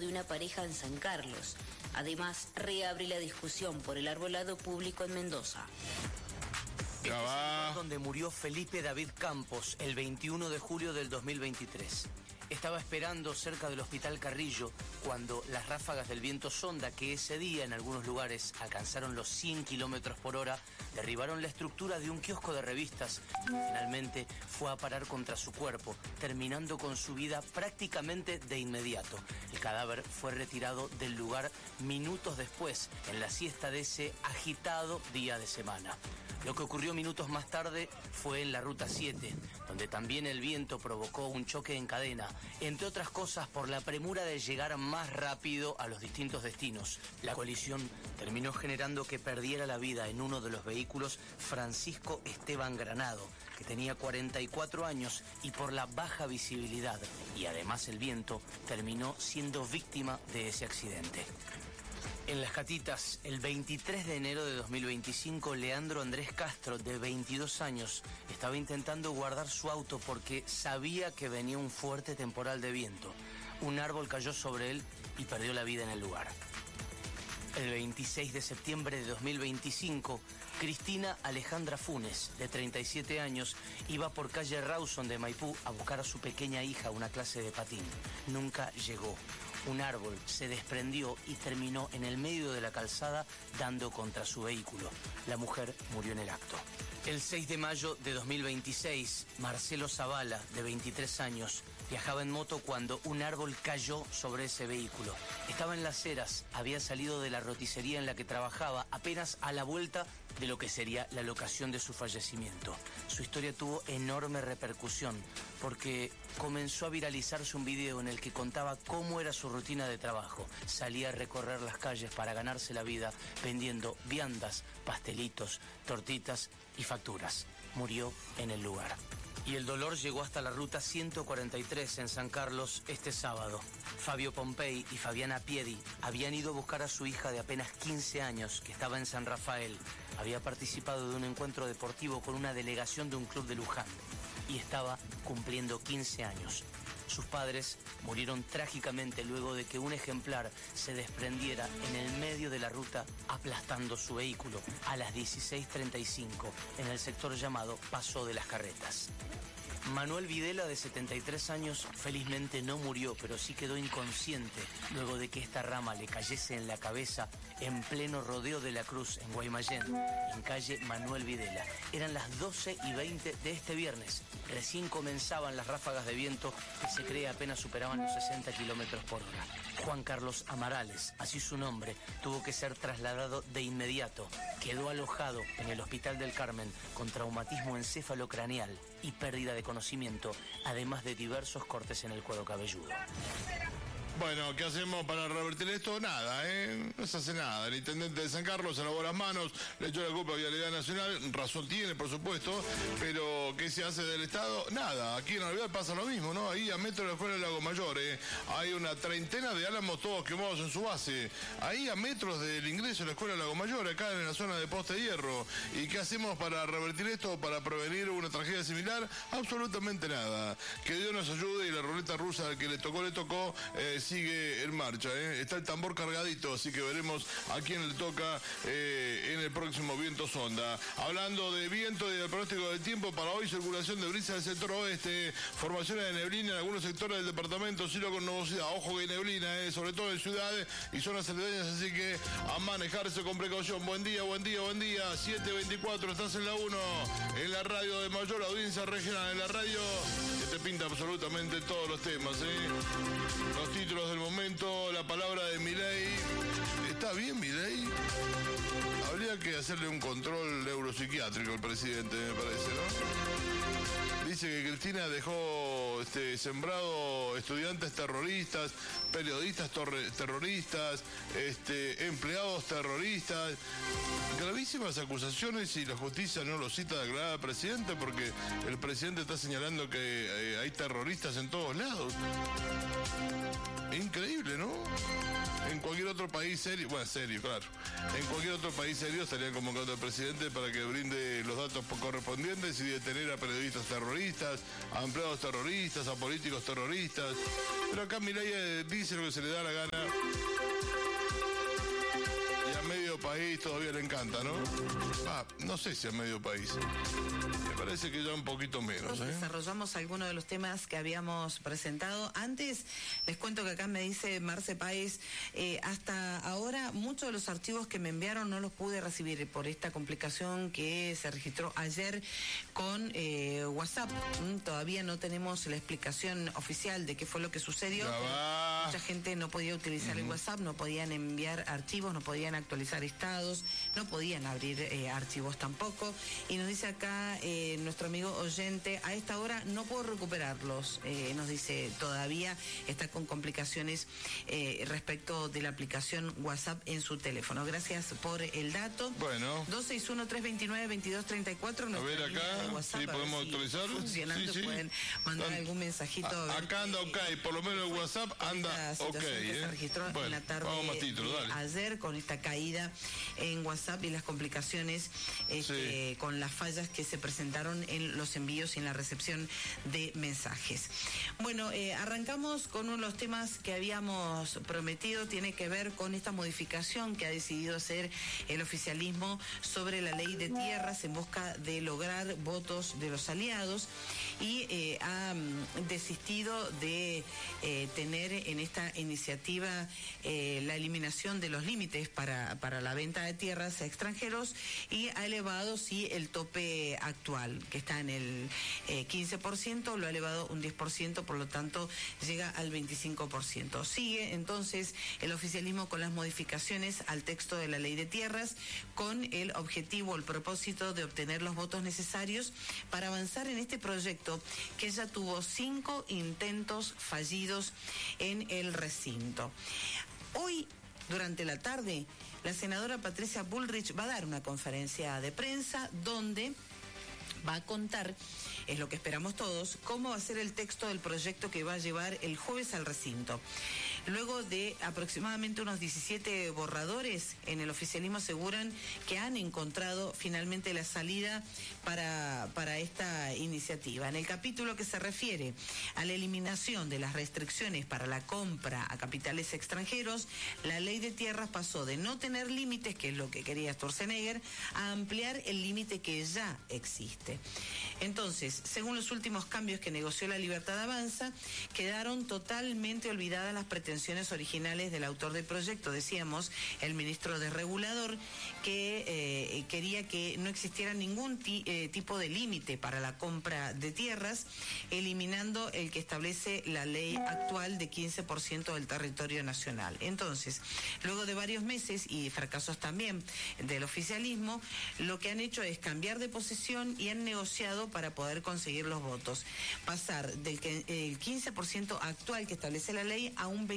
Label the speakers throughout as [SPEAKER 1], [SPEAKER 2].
[SPEAKER 1] de una pareja en San Carlos. Además, reabre la discusión por el arbolado público en Mendoza.
[SPEAKER 2] Este es el lugar donde murió Felipe David Campos el 21 de julio del 2023. Estaba esperando cerca del Hospital Carrillo cuando las ráfagas del viento sonda, que ese día en algunos lugares alcanzaron los 100 kilómetros por hora, derribaron la estructura de un kiosco de revistas. Finalmente fue a parar contra su cuerpo, terminando con su vida prácticamente de inmediato. El cadáver fue retirado del lugar minutos después, en la siesta de ese agitado día de semana. Lo que ocurrió minutos más tarde fue en la Ruta 7, donde también el viento provocó un choque en cadena, entre otras cosas por la premura de llegar más rápido a los distintos destinos. La colisión terminó generando que perdiera la vida en uno de los vehículos Francisco Esteban Granado, que tenía 44 años y por la baja visibilidad y además el viento terminó siendo víctima de ese accidente. En Las Catitas, el 23 de enero de 2025, Leandro Andrés Castro, de 22 años, estaba intentando guardar su auto porque sabía que venía un fuerte temporal de viento. Un árbol cayó sobre él y perdió la vida en el lugar. El 26 de septiembre de 2025, Cristina Alejandra Funes, de 37 años, iba por calle Rawson de Maipú a buscar a su pequeña hija a una clase de patín. Nunca llegó. Un árbol se desprendió y terminó en el medio de la calzada dando contra su vehículo. La mujer murió en el acto. El 6 de mayo de 2026, Marcelo Zavala, de 23 años, viajaba en moto cuando un árbol cayó sobre ese vehículo. Estaba en Las Heras, había salido de la roticería en la que trabajaba apenas a la vuelta de lo que sería la locación de su fallecimiento. Su historia tuvo enorme repercusión porque comenzó a viralizarse un video en el que contaba cómo era su rutina de trabajo. Salía a recorrer las calles para ganarse la vida vendiendo viandas, pastelitos, tortitas y facturas. Murió en el lugar. Y el dolor llegó hasta la ruta 143 en San Carlos este sábado. Fabio Pompei y Fabiana Piedi habían ido a buscar a su hija de apenas 15 años, que estaba en San Rafael. Había participado de un encuentro deportivo con una delegación de un club de Luján y estaba cumpliendo 15 años. Sus padres murieron trágicamente luego de que un ejemplar se desprendiera en el medio de la ruta aplastando su vehículo a las 16:35 en el sector llamado Paso de las Carretas. Manuel Videla, de 73 años, felizmente no murió, pero sí quedó inconsciente luego de que esta rama le cayese en la cabeza en pleno rodeo de la Cruz, en Guaymallén, en calle Manuel Videla. Eran las 12:20 de este viernes. Recién comenzaban las ráfagas de viento que se cree apenas superaban los 60 kilómetros por hora. Juan Carlos Amarales, así su nombre, tuvo que ser trasladado de inmediato. Quedó alojado en el Hospital del Carmen con traumatismo encéfalo-craneal y pérdida de conocimiento, además de diversos cortes en el cuero cabelludo.
[SPEAKER 3] Bueno, ¿qué hacemos para revertir esto? Nada, no se hace nada. El intendente de San Carlos se lavó las manos, le echó la culpa a Vialidad Nacional, razón tiene, por supuesto, pero ¿qué se hace del Estado? Nada, aquí en Alvear pasa lo mismo, ¿no? Ahí a metro de la Escuela de Lago Mayor, hay una treintena de álamos todos quemados en su base. Ahí a metros del ingreso a la Escuela de Lago Mayor, acá en la zona de Poste de Hierro. ¿Y qué hacemos para revertir esto, para prevenir una tragedia similar? Absolutamente nada. Que Dios nos ayude y la ruleta rusa al que le tocó, sigue en marcha, Está el tambor cargadito, así que veremos a quién le toca en el próximo viento sonda. Hablando de viento y del pronóstico del tiempo, para hoy circulación de brisa del sector oeste, formaciones de neblina en algunos sectores del departamento, cielo con nubosidad, ojo que hay neblina, sobre todo en ciudades y zonas aledañas, así que a manejarse con precaución. Buen día, 7:24, estás en la 1, en la radio de mayor audiencia regional, en la radio que te pinta absolutamente todos los temas, Los títulos del momento, la palabra de Milei. ¿Está bien Milei? Habría que hacerle un control neuropsiquiátrico al presidente, me parece, ¿no? Dice que Cristina dejó sembrado estudiantes terroristas, periodistas terroristas, empleados terroristas. Gravísimas acusaciones y la justicia no lo cita declarar al presidente porque el presidente está señalando que hay terroristas en todos lados. Increíble, ¿no? En cualquier otro país serio, bueno, serio, claro. En cualquier otro país serio estarían convocando al presidente para que brinde los datos correspondientes y detener a periodistas terroristas, a empleados terroristas, a políticos terroristas. Pero acá Milei dice lo que se le da la gana. Y a medio país todavía le encanta, ¿no? No sé si a medio país. Me parece que ya un poquito menos.
[SPEAKER 4] Desarrollamos algunos de los temas que habíamos presentado. Antes, les cuento que acá me dice Marce Páez, hasta ahora muchos de los archivos que me enviaron no los pude recibir por esta complicación que se registró ayer con WhatsApp. Todavía no tenemos la explicación oficial de qué fue lo que sucedió. Mucha gente no podía utilizar el WhatsApp, no podían enviar archivos, no podían actualizar estados, no podían abrir archivos tampoco. Y nos dice acá nuestro amigo oyente, a esta hora no puedo recuperarlos. Nos dice, todavía está con complicaciones respecto de la aplicación WhatsApp en su teléfono. Gracias por el dato.
[SPEAKER 3] Bueno.
[SPEAKER 4] 261-329-2234.
[SPEAKER 3] A ver acá,
[SPEAKER 4] WhatsApp,
[SPEAKER 3] sí, podemos actualizar.
[SPEAKER 4] Funcionando, sí. Pueden mandar algún mensajito.
[SPEAKER 3] Acá anda ok, por lo menos el WhatsApp anda ok.
[SPEAKER 4] Que se registró en la tarde ayer con esta caída en WhatsApp y las complicaciones con las fallas que se presentaron en los envíos y en la recepción de mensajes. Bueno, arrancamos con uno de los temas que habíamos prometido, tiene que ver con esta modificación que ha decidido hacer el oficialismo sobre la ley de tierras en busca de lograr votos de los aliados y ha desistido de tener en esta iniciativa la eliminación de los límites para la venta de tierras a extranjeros y ha elevado el tope actual, que está en el 15%, lo ha elevado un 10%, por lo tanto llega al 25%. Sigue entonces el oficialismo con las modificaciones al texto de la ley de tierras con el objetivo, el propósito de obtener los votos necesarios para avanzar en este proyecto que ya tuvo 5 intentos fallidos en el recinto. Hoy, durante la tarde, la senadora Patricia Bullrich va a dar una conferencia de prensa donde va a contar, es lo que esperamos todos, cómo va a ser el texto del proyecto que va a llevar el jueves al recinto. Luego de aproximadamente unos 17 borradores, en el oficialismo aseguran que han encontrado finalmente la salida para esta iniciativa. En el capítulo que se refiere a la eliminación de las restricciones para la compra a capitales extranjeros, la ley de tierras pasó de no tener límites, que es lo que quería Sturzenegger, a ampliar el límite que ya existe. Entonces, según los últimos cambios que negoció la Libertad Avanza, quedaron totalmente olvidadas las pretensiones originales del autor del proyecto, decíamos, el ministro desregulador, que quería que no existiera ningún tipo de límite para la compra de tierras, eliminando el que establece la ley actual de 15% del territorio nacional. Entonces, luego de varios meses y fracasos también del oficialismo, lo que han hecho es cambiar de posición y han negociado para poder conseguir los votos, pasar del 15% actual que establece la ley a un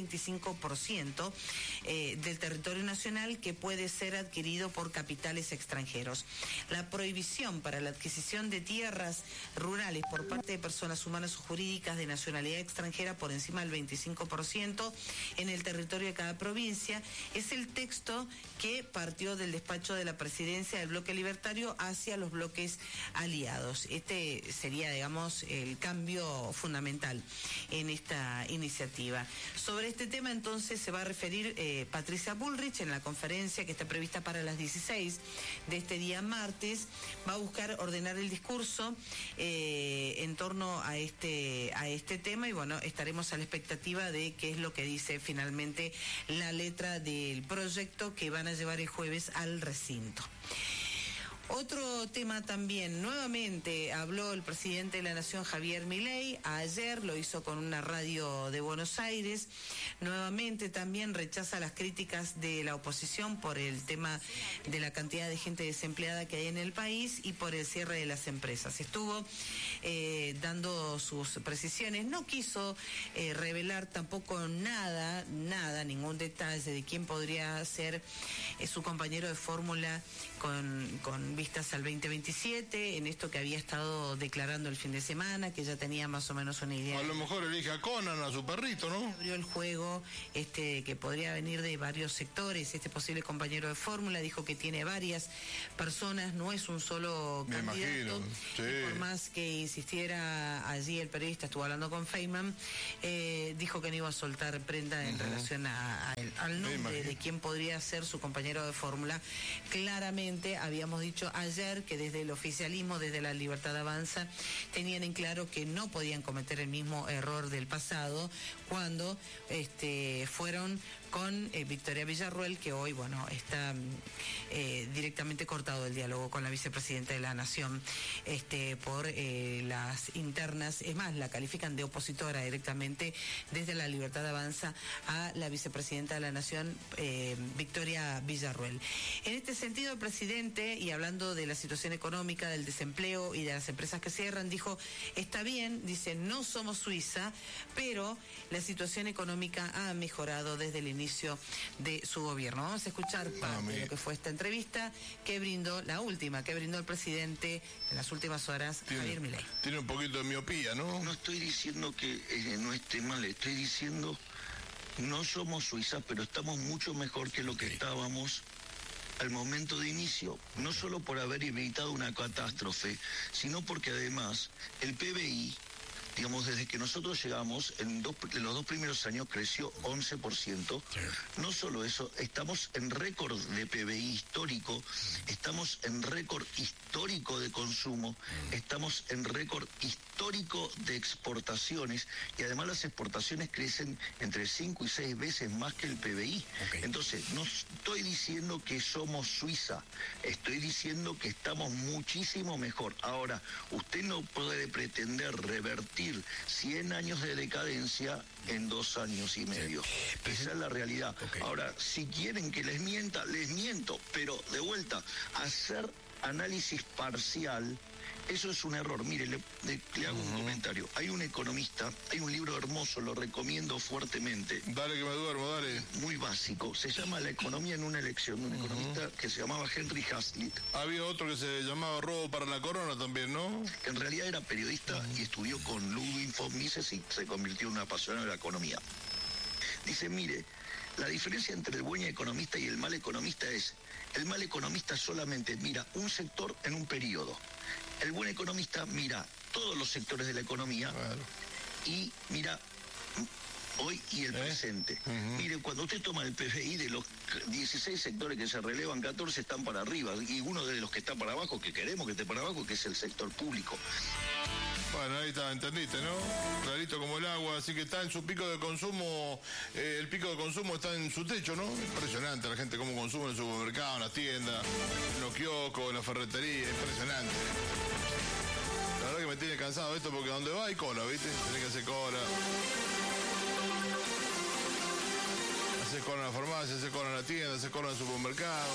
[SPEAKER 4] 25% del territorio nacional que puede ser adquirido por capitales extranjeros. La prohibición para la adquisición de tierras rurales por parte de personas humanas o jurídicas de nacionalidad extranjera por encima del 25% en el territorio de cada provincia es el texto que partió del despacho de la presidencia del bloque libertario hacia los bloques aliados. Este sería, digamos, el cambio fundamental en esta iniciativa. Sobre este tema entonces se va a referir Patricia Bullrich en la conferencia que está prevista para las 16 de este día martes. Va a buscar ordenar el discurso en torno a este tema y bueno, estaremos a la expectativa de qué es lo que dice finalmente la letra del proyecto que van a llevar el jueves al recinto. Otro tema también, nuevamente habló el presidente de la Nación, Javier Milei, ayer lo hizo con una radio de Buenos Aires, nuevamente también rechaza las críticas de la oposición por el tema de la cantidad de gente desempleada que hay en el país y por el cierre de las empresas. Estuvo dando sus precisiones, no quiso revelar tampoco nada, ningún algún detalle de quién podría ser su compañero de fórmula con vistas al 2027, en esto que había estado declarando el fin de semana, que ya tenía más o menos una idea.
[SPEAKER 3] A lo mejor elige a Conan, a su perrito, ¿no?
[SPEAKER 4] Abrió el juego, que podría venir de varios sectores, este posible compañero de fórmula, dijo que tiene varias personas, no es un solo candidato.
[SPEAKER 3] Imagino, sí.
[SPEAKER 4] Por más que insistiera allí el periodista, estuvo hablando con Feynman, dijo que no iba a soltar prenda en relación al nombre de quién podría ser su compañero de fórmula. Claramente habíamos dicho ayer que desde el oficialismo, desde la Libertad Avanza, tenían en claro que no podían cometer el mismo error del pasado cuando fueron con Victoria Villarruel, que hoy, bueno, está directamente cortado el diálogo con la vicepresidenta de la Nación por las internas. Es más, la califican de opositora directamente desde la Libertad Avanza a la vicepresidenta de la Nación, Victoria Villarruel. En este sentido, el presidente, y hablando de la situación económica, del desempleo y de las empresas que cierran, dijo, está bien, dice, no somos Suiza, pero la situación económica ha mejorado desde el inicio de su gobierno. Vamos a escuchar parte de lo que fue esta entrevista que brindó, la última que brindó el presidente en las últimas horas, Javier Milei.
[SPEAKER 3] Tiene un poquito de miopía, ¿no?
[SPEAKER 5] No estoy diciendo que no esté mal, estoy diciendo no somos Suiza, pero estamos mucho mejor que lo que estábamos al momento de inicio, no solo por haber evitado una catástrofe, sino porque además el PBI, digamos, desde que nosotros llegamos, en los 2 primeros años creció 11%. No solo eso, estamos en récord de PBI histórico, estamos en récord histórico de consumo, estamos en récord histórico de exportaciones, y además las exportaciones crecen entre 5 y 6 veces más que el PBI. Entonces, no estoy diciendo que somos Suiza, estoy diciendo que estamos muchísimo mejor. Ahora, usted no puede pretender revertir 100 años de decadencia en 2 años y medio. Esa es la realidad. Ahora, si quieren que les mienta, les miento, pero de vuelta, hacer análisis parcial, eso es un error. Mire, le hago un comentario. Hay un economista, hay un libro hermoso, lo recomiendo fuertemente.
[SPEAKER 3] Dale que me duermo, dale.
[SPEAKER 5] Muy básico. Se llama La economía en una elección, un economista que se llamaba Henry Hazlitt.
[SPEAKER 3] Había otro que se llamaba Robo para la Corona también, ¿no?
[SPEAKER 5] En realidad era periodista y estudió con Ludwig von Mises y se convirtió en una apasionada de la economía. Dice, mire, la diferencia entre el buen economista y el mal economista es, el mal economista solamente mira un sector en un periodo. El buen economista mira todos los sectores de la economía y mira hoy y el presente. Mire, cuando usted toma el PBI, de los 16 sectores que se relevan, 14 están para arriba, y uno de los que está para abajo, que queremos que esté para abajo, que es el sector público.
[SPEAKER 3] Bueno, ahí está, entendiste, ¿no? Clarito como el agua, así que está en su pico de consumo, el pico de consumo está en su techo, ¿no? Impresionante la gente cómo consume en el supermercado, en las tiendas, en los kioscos, en la ferretería, impresionante. La verdad que me tiene cansado esto porque donde va hay cola, ¿viste? Tenés que hacer cola. Haces cola en la farmacia, haces cola en la tienda, haces cola en el supermercado.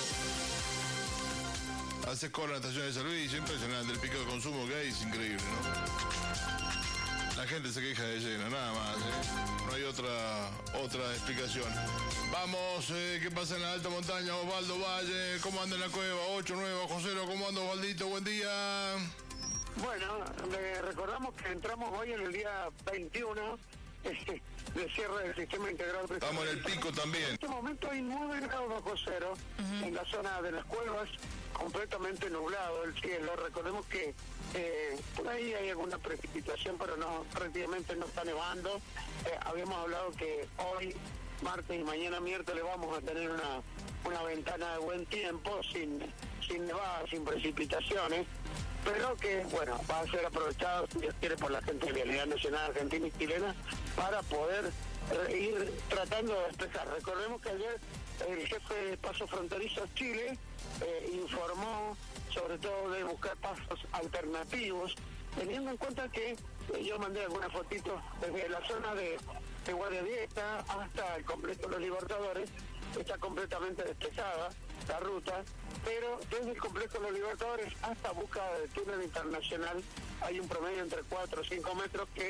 [SPEAKER 3] Haces cola en la estación de servicio, impresionante. El pico de consumo que hay es increíble, ¿no? La gente se queja de lleno, nada más, ¿eh? No hay otra explicación. Vamos, ¿qué pasa en la alta montaña? Osvaldo Valle, ¿cómo anda en la cueva? 8, 9, bajo cero, ¿cómo anda Osvaldito? Buen día.
[SPEAKER 6] Bueno, le recordamos que entramos hoy en el día 21 de cierre del sistema integral.
[SPEAKER 3] Estamos en el pico también.
[SPEAKER 6] En este momento hay 9 grados bajo cero en la zona de las cuevas, completamente nublado el cielo. Recordemos que por ahí hay alguna precipitación, pero no, prácticamente no está nevando. Habíamos hablado que hoy, martes y mañana miércoles, vamos a tener una ventana de buen tiempo, sin nevadas, sin precipitaciones, pero que, bueno, va a ser aprovechado, si Dios quiere, por la gente de Vialidad Nacional Argentina y Chilena para poder ir tratando de despejar. Recordemos que ayer el jefe de Pasos Fronterizos Chile informó sobre todo de buscar pasos alternativos, teniendo en cuenta que yo mandé algunas fotitos desde la zona de Guardia Vieja hasta el complejo de los Libertadores. Está completamente despejada la ruta, pero desde el complejo de los Libertadores hasta busca del túnel internacional hay un promedio entre 4 o 5 metros que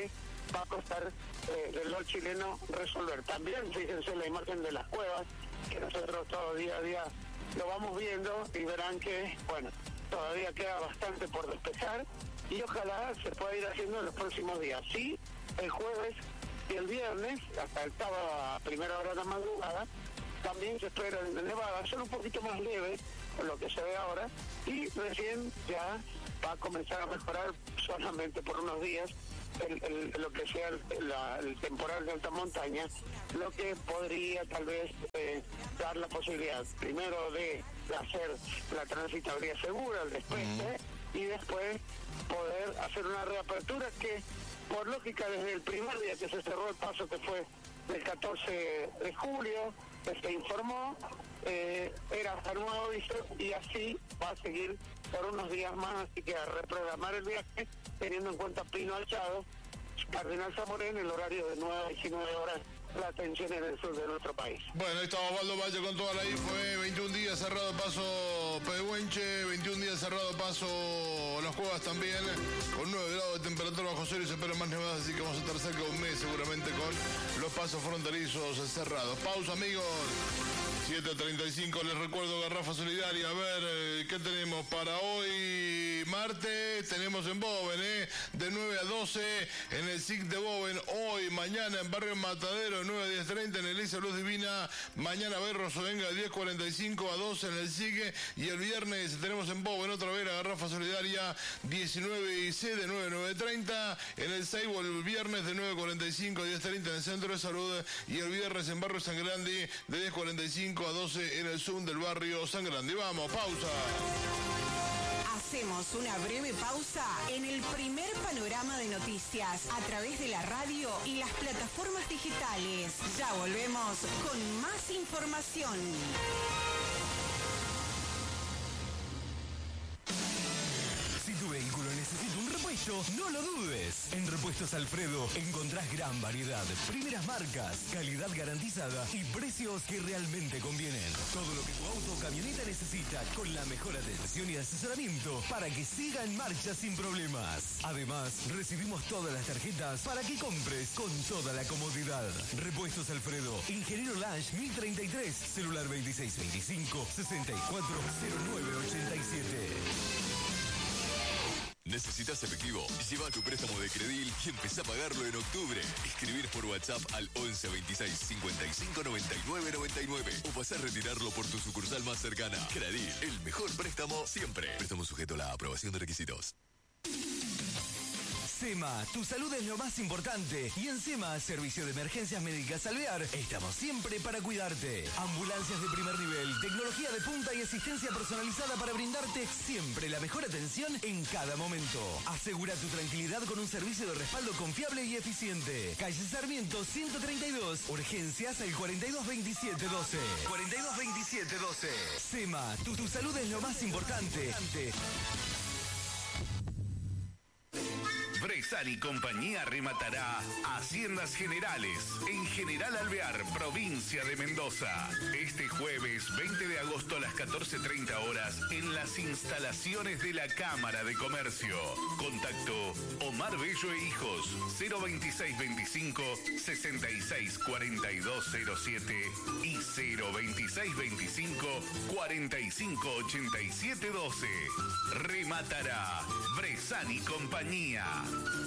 [SPEAKER 6] va a costar del chileno resolver. También fíjense la imagen de las cuevas, que nosotros todo día a día lo vamos viendo y verán que, bueno, todavía queda bastante por despejar y ojalá se pueda ir haciendo en los próximos días. Sí, el jueves y el viernes, hasta el sábado a primera hora de la madrugada, también se esperan nevadas, son un poquito más leves con lo que se ve ahora, y recién ya va a comenzar a mejorar solamente por unos días lo que sea el temporal de alta montaña, lo que podría tal vez dar la posibilidad primero de hacer la transitabilidad segura, el despeje, y después poder hacer una reapertura que, por lógica, desde el primer día que se cerró el paso, que fue el 14 de julio, que se informó, era hasta nuevo aviso, y así va a seguir por unos días más, así que a reprogramar el viaje, teniendo en cuenta Pino Alchado, Cardenal Zamoré, en el horario de 9 a 19 horas, la atención en el sur de nuestro país.
[SPEAKER 3] Bueno, ahí está Osvaldo Valle con toda la info, 21 días cerrado paso Pehuenche, 21 días cerrado paso Las Cuevas también, con 9 grados de temperatura bajo cero y se esperan más nevadas, así que vamos a estar cerca de un mes seguramente con los pasos fronterizos cerrados. Pausa, amigos. 7:35, les recuerdo Garrafa Solidaria. A ver, ¿qué tenemos para hoy? Martes, tenemos en Boven, de 9 a 12 en el SIC de Boven. Hoy, mañana en Barrio Matadero, de 9 a 10:30 en Elisa Luz Divina. Mañana Berro Sovenga, de 10:45 a 12 en el SIC. Y el viernes tenemos en Boven otra vez la Garrafa Solidaria, 19 y C, de 9 a 9:30 en el Seibo. El viernes de 9:45 a 10:30 en el Centro de Salud. Y el viernes en Barrio San Grande, de 10:45 a 12 en el Zoom del Barrio San Grande. Vamos, pausa.
[SPEAKER 7] Hacemos una breve pausa en el primer panorama de noticias a través de la radio y las plataformas digitales. Ya volvemos con más información.
[SPEAKER 8] Si tu vehículo necesita un repuesto, no lo dudes. En Repuestos Alfredo encontrás gran variedad, primeras marcas, calidad garantizada y precios que realmente convienen. Todo lo que tu auto o camioneta necesita, con la mejor atención y asesoramiento para que siga en marcha sin problemas. Además, recibimos todas las tarjetas para que compres con toda la comodidad. Repuestos Alfredo, Ingeniero Lange 1033, celular 2625 640987.
[SPEAKER 9] ¿Necesitas efectivo? Lleva tu préstamo de Credil y empezá a pagarlo en octubre. Escribir por WhatsApp al 11 26 55 99 99 o pasá a retirarlo por tu sucursal más cercana. Credil, el mejor préstamo siempre. Préstamo sujeto a la aprobación de requisitos.
[SPEAKER 8] SEMA, tu salud es lo más importante. Y en SEMA, Servicio de Emergencias Médicas Alvear, estamos siempre para cuidarte. Ambulancias de primer nivel, tecnología de punta y asistencia personalizada para brindarte siempre la mejor atención en cada momento. Asegura tu tranquilidad con un servicio de respaldo confiable y eficiente. Calle Sarmiento 132, urgencias al 422712. 422712. SEMA, tu salud es lo más importante.
[SPEAKER 10] Bressan y compañía rematará Haciendas Generales en General Alvear, provincia de Mendoza. Este jueves 20 de agosto a las 14:30 horas en las instalaciones de la Cámara de Comercio. Contacto Omar Bello e Hijos 02625 664207 y 02625 458712. Rematará Bressan y compañía.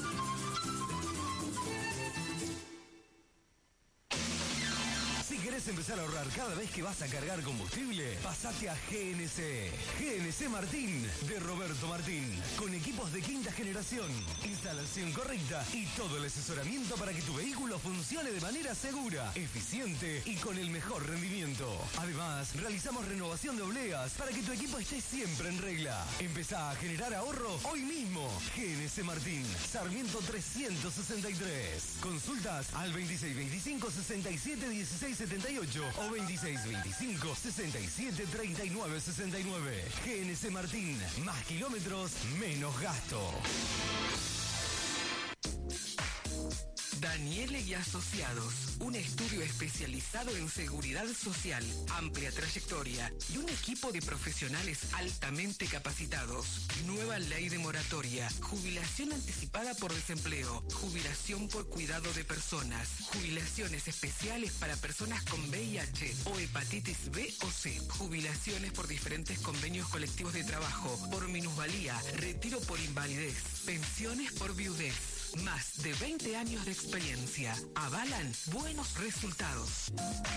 [SPEAKER 8] Si querés empezar a ahorrar cada vez que vas a cargar combustible, pasate a GNC. GNC Martín, de Roberto Martín. Con equipos de quinta generación, instalación correcta y todo el asesoramiento para que tu vehículo funcione de manera segura, eficiente y con el mejor rendimiento. Además, realizamos renovación de obleas para que tu equipo esté siempre en regla. Empezá a generar ahorro hoy mismo. GNC Martín, Sarmiento 363. Consultas al 2625 67 16 78 o 2625 67 39 69. GNC Martín, más kilómetros, menos gasto.
[SPEAKER 11] Daniele y Asociados, un estudio especializado en seguridad social, amplia trayectoria y un equipo de profesionales altamente capacitados. Nueva ley de moratoria, jubilación anticipada por desempleo, jubilación por cuidado de personas, jubilaciones especiales para personas con VIH o hepatitis B o C, jubilaciones por diferentes convenios colectivos de trabajo, por minusvalía, retiro por invalidez, pensiones por viudez. Más de 20 años de experiencia avalan buenos resultados.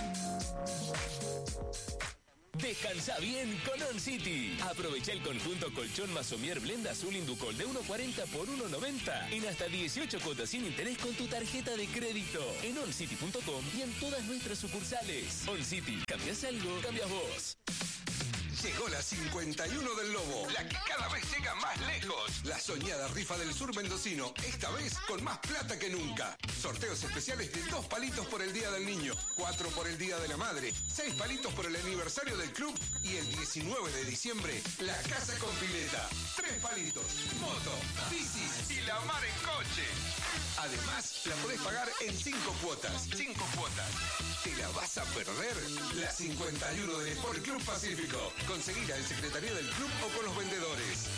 [SPEAKER 12] Descansa bien con On City. Aprovecha el conjunto colchón Masomier Blend Azul Inducol de 1.40 por 1.90 en hasta 18 cuotas sin interés con tu tarjeta de crédito en oncity.com y en todas nuestras sucursales. On City, ¿cambias algo? Cambias vos.
[SPEAKER 13] Llegó la 51 del Lobo, la que cada vez llega más lejos. La soñada rifa del sur mendocino, esta vez con más plata que nunca. Sorteos especiales de 2 palitos por el Día del Niño, 4 por el Día de la Madre, 6 palitos por el aniversario del club y el 19 de diciembre, la casa con pileta. 3 palitos, moto, bicis y la mar en coche. Además, la podés pagar en 5 cuotas. 5 cuotas. ¿Te la vas a perder? La 51 del Sport Club Pacífico. Conseguirla en Secretaría del Club o con los vendedores.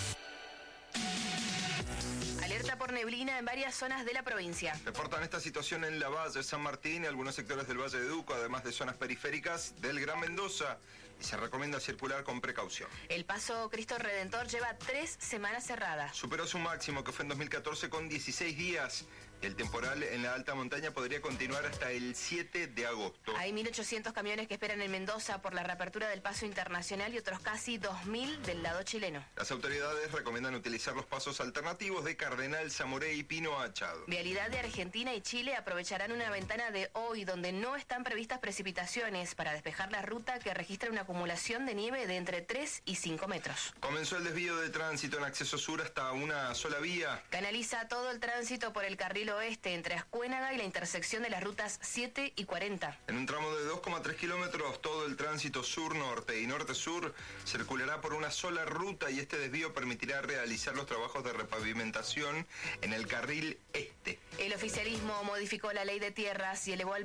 [SPEAKER 14] Alerta por neblina en varias zonas de la provincia.
[SPEAKER 15] Reportan esta situación en la Valle, San Martín y algunos sectores del Valle de Duco, además de zonas periféricas del Gran Mendoza. Y se recomienda circular con precaución.
[SPEAKER 14] El Paso Cristo Redentor lleva 3 semanas cerrada.
[SPEAKER 15] Superó su máximo, que fue en 2014, con 16 días. El temporal en la alta montaña podría continuar hasta el 7 de agosto.
[SPEAKER 14] Hay 1.800 camiones que esperan en Mendoza por la reapertura del paso internacional y otros casi 2.000 del lado chileno.
[SPEAKER 15] Las autoridades recomiendan utilizar los pasos alternativos de Cardenal, Zamoré y Pino Achado.
[SPEAKER 14] Vialidad de Argentina y Chile aprovecharán una ventana de hoy donde no están previstas precipitaciones para despejar la ruta que registra una acumulación de nieve de entre 3 y 5 metros.
[SPEAKER 15] Comenzó el desvío de tránsito en acceso sur hasta una sola vía.
[SPEAKER 14] Canaliza todo el tránsito por el carril oeste entre Ascuénaga y la intersección de las rutas 7 y 40.
[SPEAKER 15] En un tramo de 2,3 kilómetros, todo el tránsito sur-norte y norte-sur circulará por una sola ruta y este desvío permitirá realizar los trabajos de repavimentación en el carril este.
[SPEAKER 14] El oficialismo modificó la ley de tierras y elevó al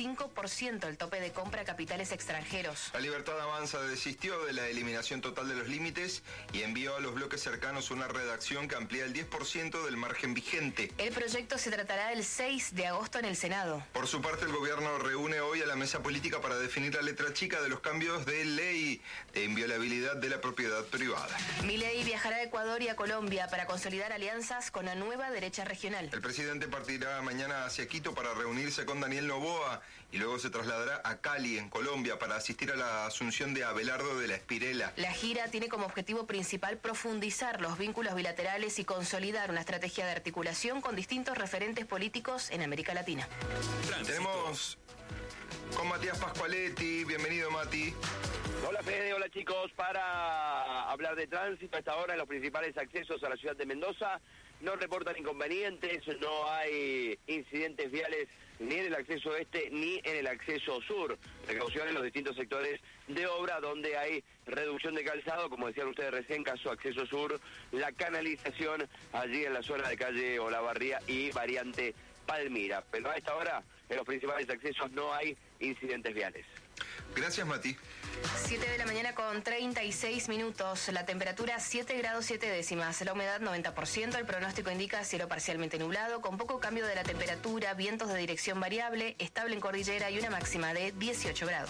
[SPEAKER 14] 25% el tope de compra a capitales extranjeros.
[SPEAKER 15] La Libertad Avanza desistió de la eliminación total de los límites y envió a los bloques cercanos una redacción que amplía el 10% del margen vigente.
[SPEAKER 14] El proyecto se tratará el 6 de agosto en el Senado.
[SPEAKER 15] Por su parte, el gobierno reúne hoy a la mesa política para definir la letra chica de los cambios de ley de inviolabilidad de la propiedad privada.
[SPEAKER 14] Milei viajará a Ecuador y a Colombia para consolidar alianzas con la nueva derecha regional.
[SPEAKER 15] El presidente partirá mañana hacia Quito para reunirse con Daniel Noboa y luego se trasladará a Cali, en Colombia, para asistir a la asunción de Abelardo de la Espirela.
[SPEAKER 14] La gira tiene como objetivo principal profundizar los vínculos bilaterales y consolidar una estrategia de articulación con distintos referentes políticos en América Latina.
[SPEAKER 15] Tenemos con Matías Pascualetti. Bienvenido, Mati.
[SPEAKER 16] Hola, Fede. Hola, chicos. Para hablar de tránsito, a esta hora en los principales accesos a la ciudad de Mendoza no reportan inconvenientes, no hay incidentes viales ni en el acceso este ni en el acceso sur. Precaución en los distintos sectores de obra donde hay reducción de calzado, como decían ustedes recién, caso acceso sur, la canalización allí en la zona de calle Olavarría y variante Palmira. Pero a esta hora en los principales accesos no hay incidentes viales.
[SPEAKER 15] Gracias, Mati.
[SPEAKER 14] 7 de la mañana con 36 minutos, la temperatura 7 grados 7 décimas, la humedad 90%, el pronóstico indica cielo parcialmente nublado, con poco cambio de la temperatura, vientos de dirección variable, estable en cordillera y una máxima de 18 grados.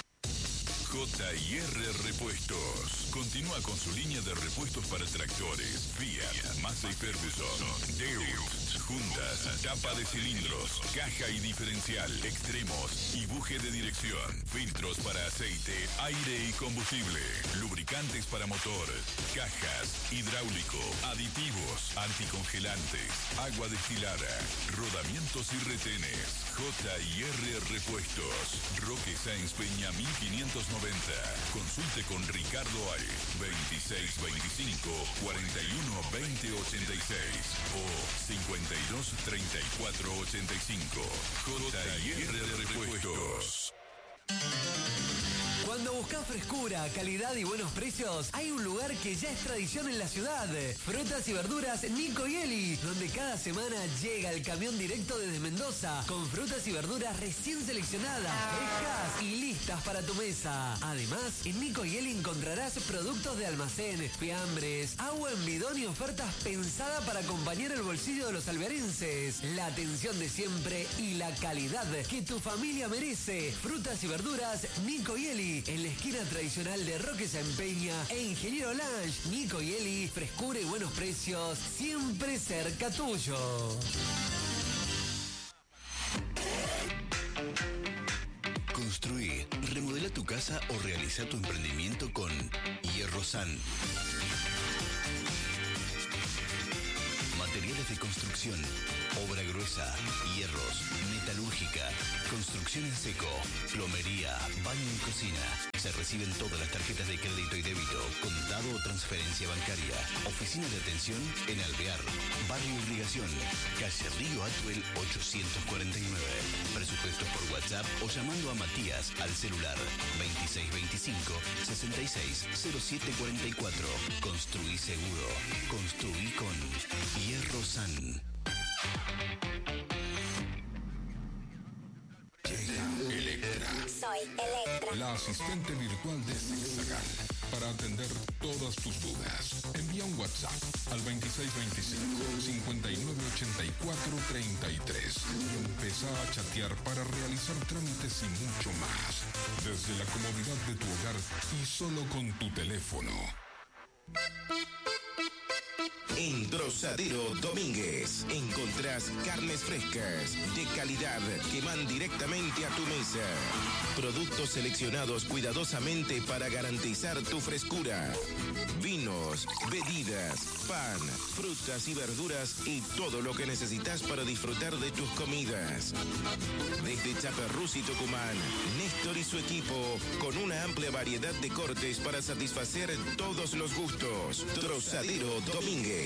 [SPEAKER 9] J&R Repuestos. Continúa con su línea de repuestos para tractores, Fiat, Massey Ferguson, Deutz, juntas, tapa de cilindros, caja y diferencial, extremos y buje de dirección, filtros para aceite, aire y combustible, lubricantes para motor, cajas, hidráulico, aditivos, anticongelantes, agua destilada, rodamientos y retenes. J&R Repuestos. Roque Sáenz Peña 1590. Consulte con Ricardo Ay, 2625 41 20 86 o 52 34 85. J&R Repuestos.
[SPEAKER 8] Cuando buscas frescura, calidad y buenos precios, hay un lugar que ya es tradición en la ciudad. Frutas y verduras Nico y Eli, donde cada semana llega el camión directo desde Mendoza, con frutas y verduras recién seleccionadas, frescas y listas para tu mesa. Además, en Nico y Eli encontrarás productos de almacén, fiambres, agua en bidón y ofertas pensadas para acompañar el bolsillo de los alvearenses. La atención de siempre y la calidad que tu familia merece. Frutas y verduras Nico y Eli, en la esquina tradicional de Roque San Peña e Ingeniero Lange. Nico y Eli, frescura y buenos precios, siempre cerca tuyo.
[SPEAKER 17] Construí, remodela tu casa o realiza tu emprendimiento con Hierrosan. Materiales de construcción, obra gruesa, hierros, metalúrgica, construcción en seco, plomería, baño y cocina. Se reciben todas las tarjetas de crédito y débito, contado o transferencia bancaria. Oficina de atención en Alvear, Barrio Irrigación, calle Río Atuel 849. Presupuestos por WhatsApp o llamando a Matías al celular 2625-660744. Construí seguro. Construí con Hierrosan.
[SPEAKER 18] Electra.
[SPEAKER 19] Soy Electra.
[SPEAKER 18] La asistente virtual de Sexagal. Para atender todas tus dudas. Envía un WhatsApp al 2625-598433 y empezá a chatear para realizar trámites y mucho más. Desde la comodidad de tu hogar y solo con tu teléfono.
[SPEAKER 20] En Trozadero Domínguez encontrás carnes frescas de calidad que van directamente a tu mesa. Productos seleccionados cuidadosamente para garantizar tu frescura. Vinos, bebidas, pan, frutas y verduras y todo lo que necesitas para disfrutar de tus comidas. Desde Chaperrús y Tucumán, Néstor y su equipo con una amplia variedad de cortes para satisfacer todos los gustos. Trozadero Domínguez.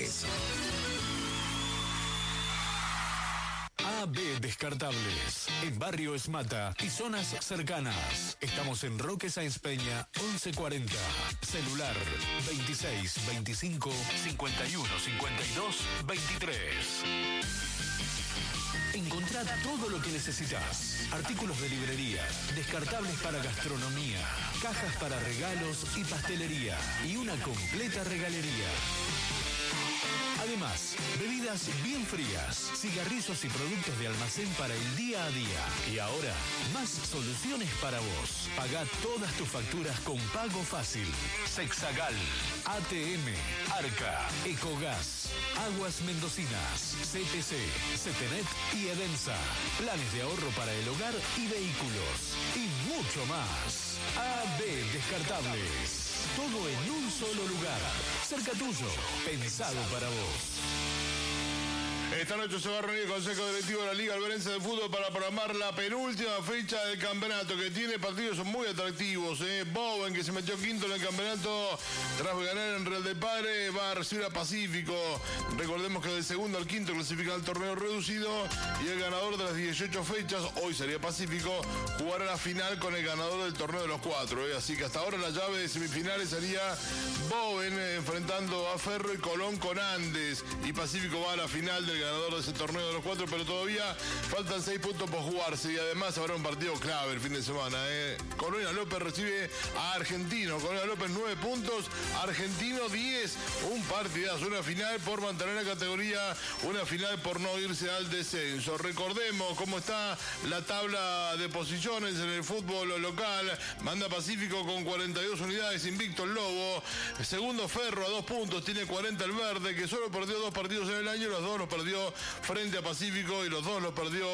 [SPEAKER 21] AB Descartables, en Barrio Esmata y zonas cercanas. Estamos en Roque Sáenz Peña, 1140. Celular 26 25 51 52 23. Encontrá todo lo que necesitas. Artículos de librería, descartables para gastronomía, cajas para regalos y pastelería y una completa regalería. Además, bebidas bien frías, cigarrillos y productos de almacén para el día a día. Y ahora, más soluciones para vos. Pagá todas tus facturas con pago fácil. Sexagal, ATM, Arca, Ecogas, Aguas Mendocinas, CTC, Cetenet y Edensa. Planes de ahorro para el hogar y vehículos. Y mucho más. AB Descartables. Todo en un solo lugar. Cerca tuyo. Pensado para vos.
[SPEAKER 3] Esta noche se va a reunir el Consejo Directivo de la Liga Alverense de Fútbol para programar la penúltima fecha del campeonato, que tiene partidos muy atractivos. Bowen, que se metió quinto en el campeonato tras ganar en Real del Padre, va a recibir a Pacífico. Recordemos que del segundo al quinto clasifica al torneo reducido y el ganador de las 18 fechas, hoy sería Pacífico, jugará la final con el ganador del torneo de los 4. Así que hasta ahora la llave de semifinales sería Bowen enfrentando a Ferro y Colón con Andes, y Pacífico va a la final del ganador de ese torneo de los 4, pero todavía faltan 6 puntos por jugarse y además habrá un partido clave el fin de semana. Colonia López recibe a Argentino. Colonia López 9 puntos, Argentino 10, un partidazo, una final por mantener la categoría, una final por no irse al descenso. Recordemos cómo está la tabla de posiciones en el fútbol local. Manda Pacífico con 42 unidades, invicto el Lobo. Segundo Ferro a 2 puntos, tiene 40 el Verde, que solo perdió 2 partidos en el año, los 2 los perdió frente a Pacífico y los 2 los perdió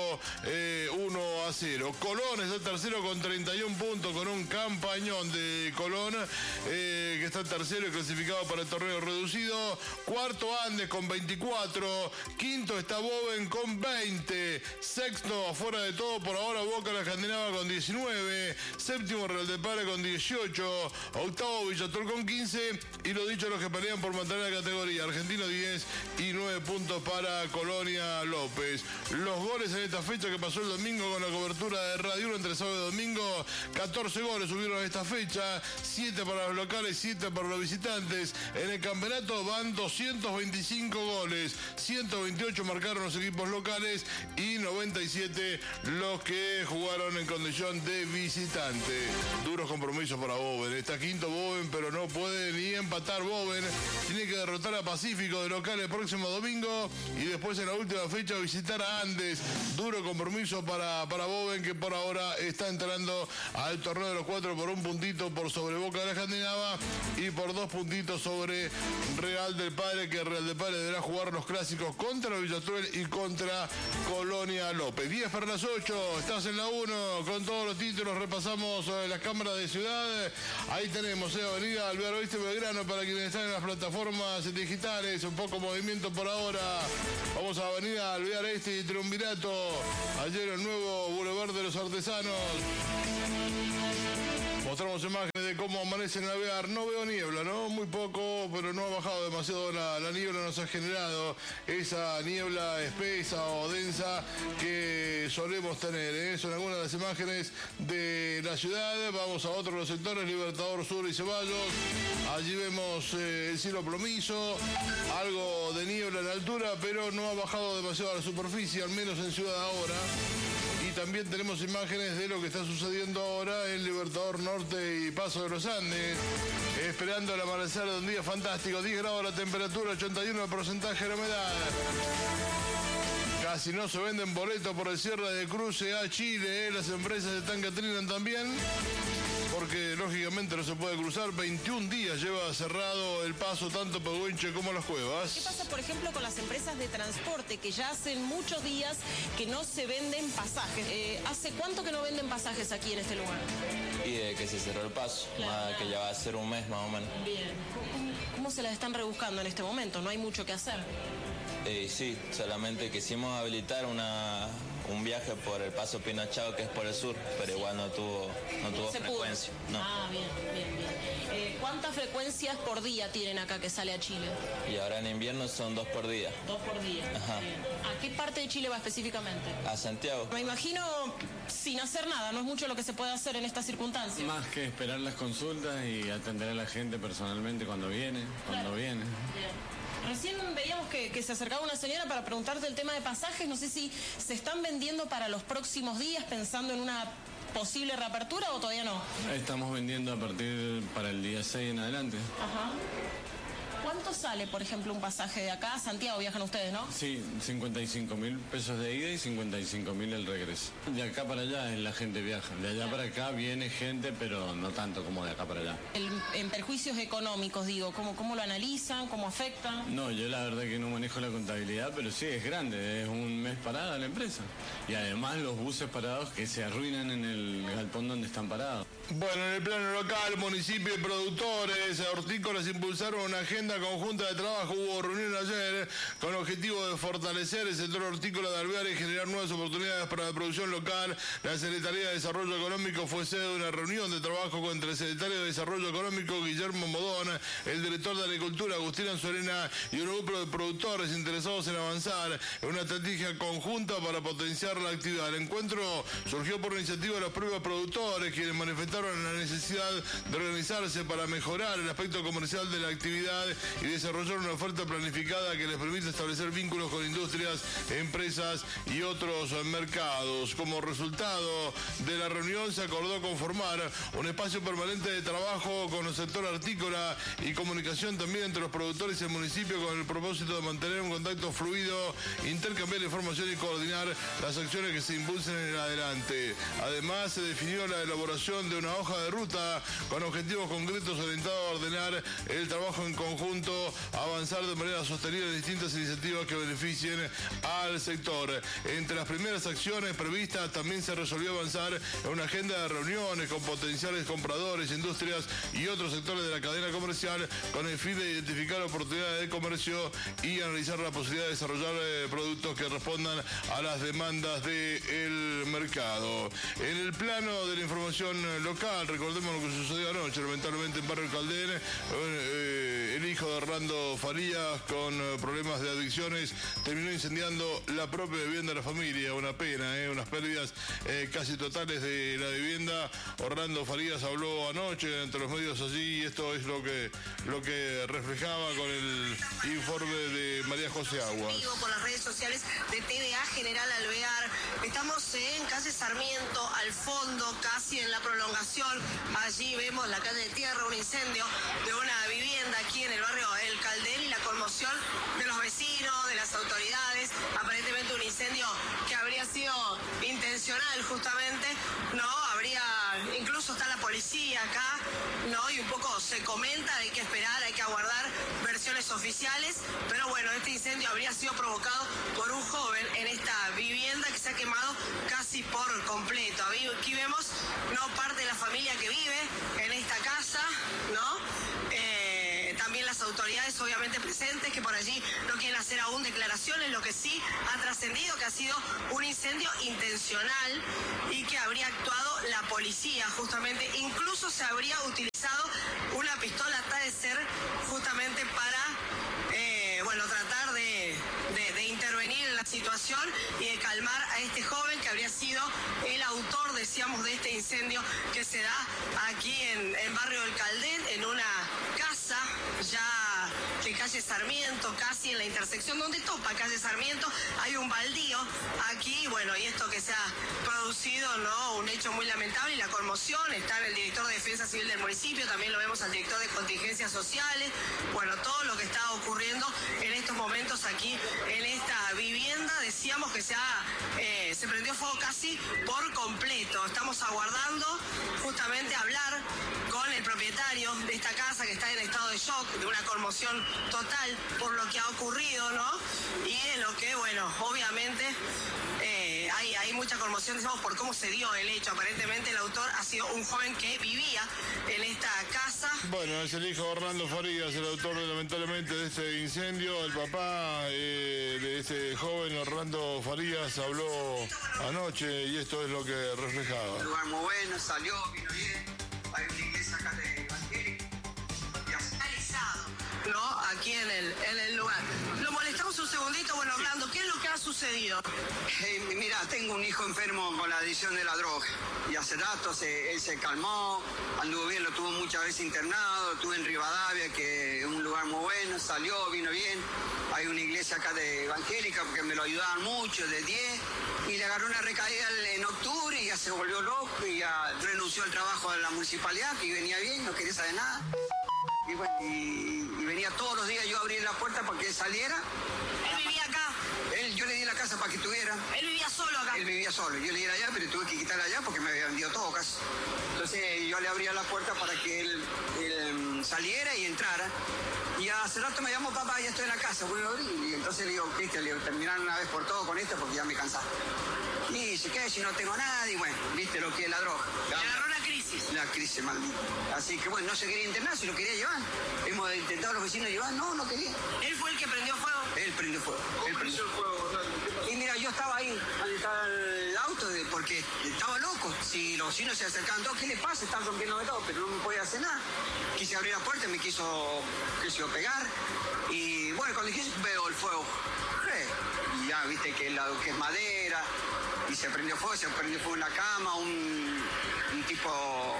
[SPEAKER 3] 1-0. Colón es el tercero con 31 puntos, con un campañón de Colón, que está tercero y clasificado para el torneo reducido. Cuarto Andes con 24, quinto está Bowen con 20, sexto afuera de todo por ahora Boca la Escandinava con 19, séptimo Real del Padre con 18, octavo Villatol con 15 y lo dicho los que pelean por mantener la categoría, Argentino 10 y 9 puntos para para Colonia López. Los goles en esta fecha que pasó el domingo con la cobertura de Radio 1 entre sábado y domingo, 14 goles subieron en esta fecha, 7 para los locales, 7 para los visitantes. En el campeonato van 225 goles, 128 marcaron los equipos locales y 97 los que jugaron en condición de visitante. Duros compromisos para Boven. Está quinto Boven, pero no puede ni empatar Boven. Tiene que derrotar a Pacífico de local el próximo domingo y después en la última fecha visitar a Andes. Duro compromiso para Boven, que por ahora está entrando al torneo de los 4 por un puntito por sobre Boca de la Escandinava y por 2 puntitos sobre Real del Padre, que Real del Padre deberá jugar los clásicos contra Villatuel y contra Colonia López. 10 para las 8, estás en la 1 con todos los títulos. Repasamos las cámaras de ciudad. Ahí tenemos Avenida Alvear Oeste Belgrano para quienes están en las plataformas digitales. Un poco movimiento por ahora. Vamos a Avenida Alvear Este y Triunvirato. Ayer el nuevo Boulevard de los Artesanos. Mostramos imágenes de cómo amanece en Alvear. No veo niebla, ¿no? Muy poco, pero no ha bajado demasiado la niebla. Nos ha generado esa niebla espesa o densa que solemos tener, ¿eh? Son algunas de las imágenes de la ciudad. Vamos a otros de los sectores, Libertador Sur y Ceballos. Allí vemos el cielo plomizo, algo de niebla en la altura, pero no ha bajado demasiado a la superficie, al menos en Ciudad ahora. Y también tenemos imágenes de lo que está sucediendo ahora en Libertador Norte y Paso de los Andes, esperando el amanecer de un día fantástico. 10 grados la temperatura, 81 el porcentaje de la humedad. Casi no se venden boletos por el cierre de cruce a Chile, las empresas están que trinan también, porque lógicamente no se puede cruzar. 21 días lleva cerrado el paso tanto Pehuenche como Las Cuevas.
[SPEAKER 19] ¿Qué pasa, por ejemplo, con las empresas de transporte que ya hacen muchos días que no se venden pasajes? ¿Hace cuánto que no venden pasajes aquí en este lugar?
[SPEAKER 22] Y de que se cerró el paso, claro. Que ya va a ser un mes más o menos.
[SPEAKER 19] Bien. ¿Cómo se las están rebuscando en este momento? ¿No hay mucho que hacer?
[SPEAKER 22] Sí, solamente quisimos habilitar un viaje por el Paso Pinachao, que es por el sur, pero igual no tuvo frecuencia. No.
[SPEAKER 19] Ah, bien. ¿Cuántas frecuencias por día tienen acá que sale a Chile?
[SPEAKER 22] Y ahora en invierno son 2 por día.
[SPEAKER 19] 2 por día.
[SPEAKER 22] Ajá.
[SPEAKER 19] ¿A qué parte de Chile va específicamente?
[SPEAKER 22] A Santiago.
[SPEAKER 19] Me imagino sin hacer nada, no es mucho lo que se puede hacer en estas circunstancias.
[SPEAKER 23] Más que esperar las consultas y atender a la gente personalmente cuando viene. Bien.
[SPEAKER 19] Recién veíamos que se acercaba una señora para preguntarte el tema de pasajes. No sé si se están vendiendo para los próximos días pensando en una posible reapertura o todavía no.
[SPEAKER 23] Estamos vendiendo para el día 6 en adelante.
[SPEAKER 19] Ajá. ¿Cuánto sale, por ejemplo, un pasaje de acá a Santiago? Viajan ustedes, ¿no?
[SPEAKER 23] Sí, 55.000 pesos de ida y 55.000 el regreso. De acá para allá la gente viaja. De allá para acá viene gente, pero no tanto como de acá para allá.
[SPEAKER 19] En perjuicios económicos, digo, ¿cómo lo analizan? ¿Cómo afecta?
[SPEAKER 23] No, yo la verdad que no manejo la contabilidad, pero sí, es grande. Es un mes parada la empresa. Y además los buses parados que se arruinan en el galpón donde están parados.
[SPEAKER 3] Bueno, en el plano local, municipio y productores hortícolas impulsaron una agenda conjunta de trabajo. Hubo reunión ayer con el objetivo de fortalecer el sector hortícola de Alvear y generar nuevas oportunidades para la producción local. La Secretaría de Desarrollo Económico fue sede de una reunión de trabajo entre el secretario de Desarrollo Económico, Guillermo Modón, el director de Agricultura, Agustín Anzorena, y un grupo de productores interesados en avanzar en una estrategia conjunta para potenciar la actividad. El encuentro surgió por iniciativa de los propios productores, quienes manifestaron la necesidad de organizarse para mejorar el aspecto comercial de la actividad y desarrollar una oferta planificada que les permita establecer vínculos con industrias, empresas y otros mercados. Como resultado de la reunión se acordó conformar un espacio permanente de trabajo con el sector hortícola y comunicación también entre los productores y el municipio, con el propósito de mantener un contacto fluido, intercambiar información y coordinar las acciones que se impulsen en el adelante. Además, se definió la elaboración de una hoja de ruta con objetivos concretos orientados a ordenar el trabajo en conjunto, avanzar de manera sostenible en distintas iniciativas que beneficien al sector. Entre las primeras acciones previstas también se resolvió avanzar en una agenda de reuniones con potenciales compradores, industrias y otros sectores de la cadena comercial con el fin de identificar oportunidades de comercio y analizar la posibilidad de desarrollar productos que respondan a las demandas del mercado. En el plano de la información local, recordemos lo que sucedió anoche, lamentablemente en Barrio Caldén, en El hijo de Orlando Farías, con problemas de adicciones, terminó incendiando la propia vivienda de la familia. Una pena, unas pérdidas casi totales de la vivienda. Orlando Farías habló anoche entre los medios allí y esto es lo que reflejaba con el informe de María José Aguas.
[SPEAKER 1] Por las redes sociales de TVA General Alvear. Estamos en calle Sarmiento, al fondo, casi en la prolongación. Allí vemos la calle de tierra, un incendio de una vivienda aquí en el barrio El Caldén y la conmoción de los vecinos, de las autoridades. Aparentemente un incendio que habría sido intencional justamente, ¿no? Incluso está la policía acá, ¿no? Y un poco se comenta, hay que esperar, hay que aguardar versiones oficiales, pero bueno, este incendio habría sido provocado por un joven en esta vivienda que se ha quemado casi por completo. Aquí vemos, ¿no?, parte de la familia que vive en esta casa, ¿no? También las autoridades obviamente presentes, que por allí no quieren hacer aún declaraciones. Lo que sí ha trascendido que ha sido un incendio intencional y que habría actuado la policía justamente. Incluso se habría utilizado una pistola Taser justamente para tratar de intervenir en la situación y de calmar a este joven que habría sido el autor, decíamos, de este incendio que se da aquí en Barrio del Caldén, en una casa ya de calle Sarmiento, casi en la intersección donde topa calle Sarmiento. Hay un baldío aquí, y esto que se ha producido, ¿no?, un hecho muy lamentable, y la conmoción. Está el director de Defensa Civil del municipio, también lo vemos al director de Contingencias Sociales, todo lo que está ocurriendo en estos momentos aquí en esta vivienda. Decíamos que se prendió fuego casi por completo. Estamos aguardando justamente hablar con el propietario de esta casa, que está en estado de shock, de una conmoción total por lo que ha ocurrido, ¿no? Y en lo que, obviamente hay mucha conmoción, digamos, por cómo se dio el hecho. Aparentemente el autor ha sido un joven que vivía en esta casa.
[SPEAKER 3] Es el hijo de Orlando Farías, el autor lamentablemente de este incendio. El papá de este joven, Orlando Farías, habló anoche y esto es lo que reflejaba.
[SPEAKER 2] Un lugar muy bueno, salió, vino bien. Hay una iglesia acá de evangélica.
[SPEAKER 1] ¿No? Aquí en el lugar. Lo molestamos un segundito. Orlando, ¿qué es lo que ha sucedido?
[SPEAKER 2] Mira, tengo un hijo enfermo con la adicción de la droga. Y hace rato él se calmó, anduvo bien, lo tuvo muchas veces internado, estuve en Rivadavia, que es un lugar muy bueno, salió, vino bien. Hay una iglesia acá de evangélica, porque me lo ayudaban mucho, de 10, y le agarró una recaída en octubre y ya se volvió loco y ya renunció al trabajo de la municipalidad, que venía bien, no quería saber nada. Y venía todos los días, yo abrí la puerta para que él saliera.
[SPEAKER 1] ¿Él vivía acá?
[SPEAKER 2] Yo le di la casa para que estuviera.
[SPEAKER 1] ¿Él vivía solo acá?
[SPEAKER 2] Él vivía solo. Yo le di allá, pero tuve que quitarla allá porque me había vendido todo casi. Entonces yo le abría la puerta para que él saliera y entrara. Y hace rato me llamó: papá, ya estoy en la casa, voy a abrir. Y entonces le digo: Cristian, terminar una vez por todo con esto porque ya me cansaba. Y dice: ¿qué? Si no tengo nada. Y viste lo que es la droga.
[SPEAKER 1] Le agarró una crisis.
[SPEAKER 2] La crisis, maldita. Así que no se quería internar, si lo quería llevar. Hemos intentado los vecinos llevar, no quería.
[SPEAKER 1] ¿Él fue el que prendió fuego?
[SPEAKER 2] Él prendió fuego. Él prendió fuego. Y mira, yo estaba ahí, donde estaba el auto, porque estaba loco. Si los vecinos se acercaban todos, ¿qué le pasa? Están rompiendo de todo, pero no me podía hacer nada. Quise abrir la puerta, me quiso pegar. Y cuando dije, veo el fuego. Y ya viste que es madera. Y se prendió fuego en la cama, un tipo,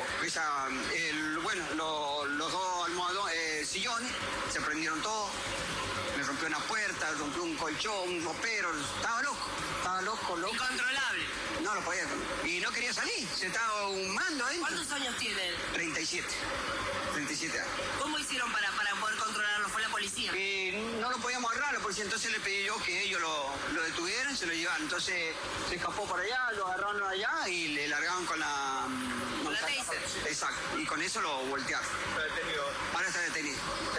[SPEAKER 2] los dos almohadones, sillones, se prendieron todos. Me rompió una puerta, rompió un colchón, un ropero, estaba loco.
[SPEAKER 1] Incontrolable.
[SPEAKER 2] No lo podía. Y no quería salir, se estaba humando ahí.
[SPEAKER 1] ¿Cuántos años tiene él?
[SPEAKER 2] 37 años.
[SPEAKER 1] ¿Cómo hicieron para poder controlarlo? ¿Fue la policía?
[SPEAKER 2] No lo podíamos agarrar la policía, entonces le pedí yo que ellos lo detuvieran, se lo llevaron. Entonces se escapó por allá, lo agarraron allá y le largaron con la
[SPEAKER 1] taser.
[SPEAKER 2] Exacto, y con eso lo voltearon.
[SPEAKER 15] ¿Está detenido?
[SPEAKER 2] Ahora está detenido.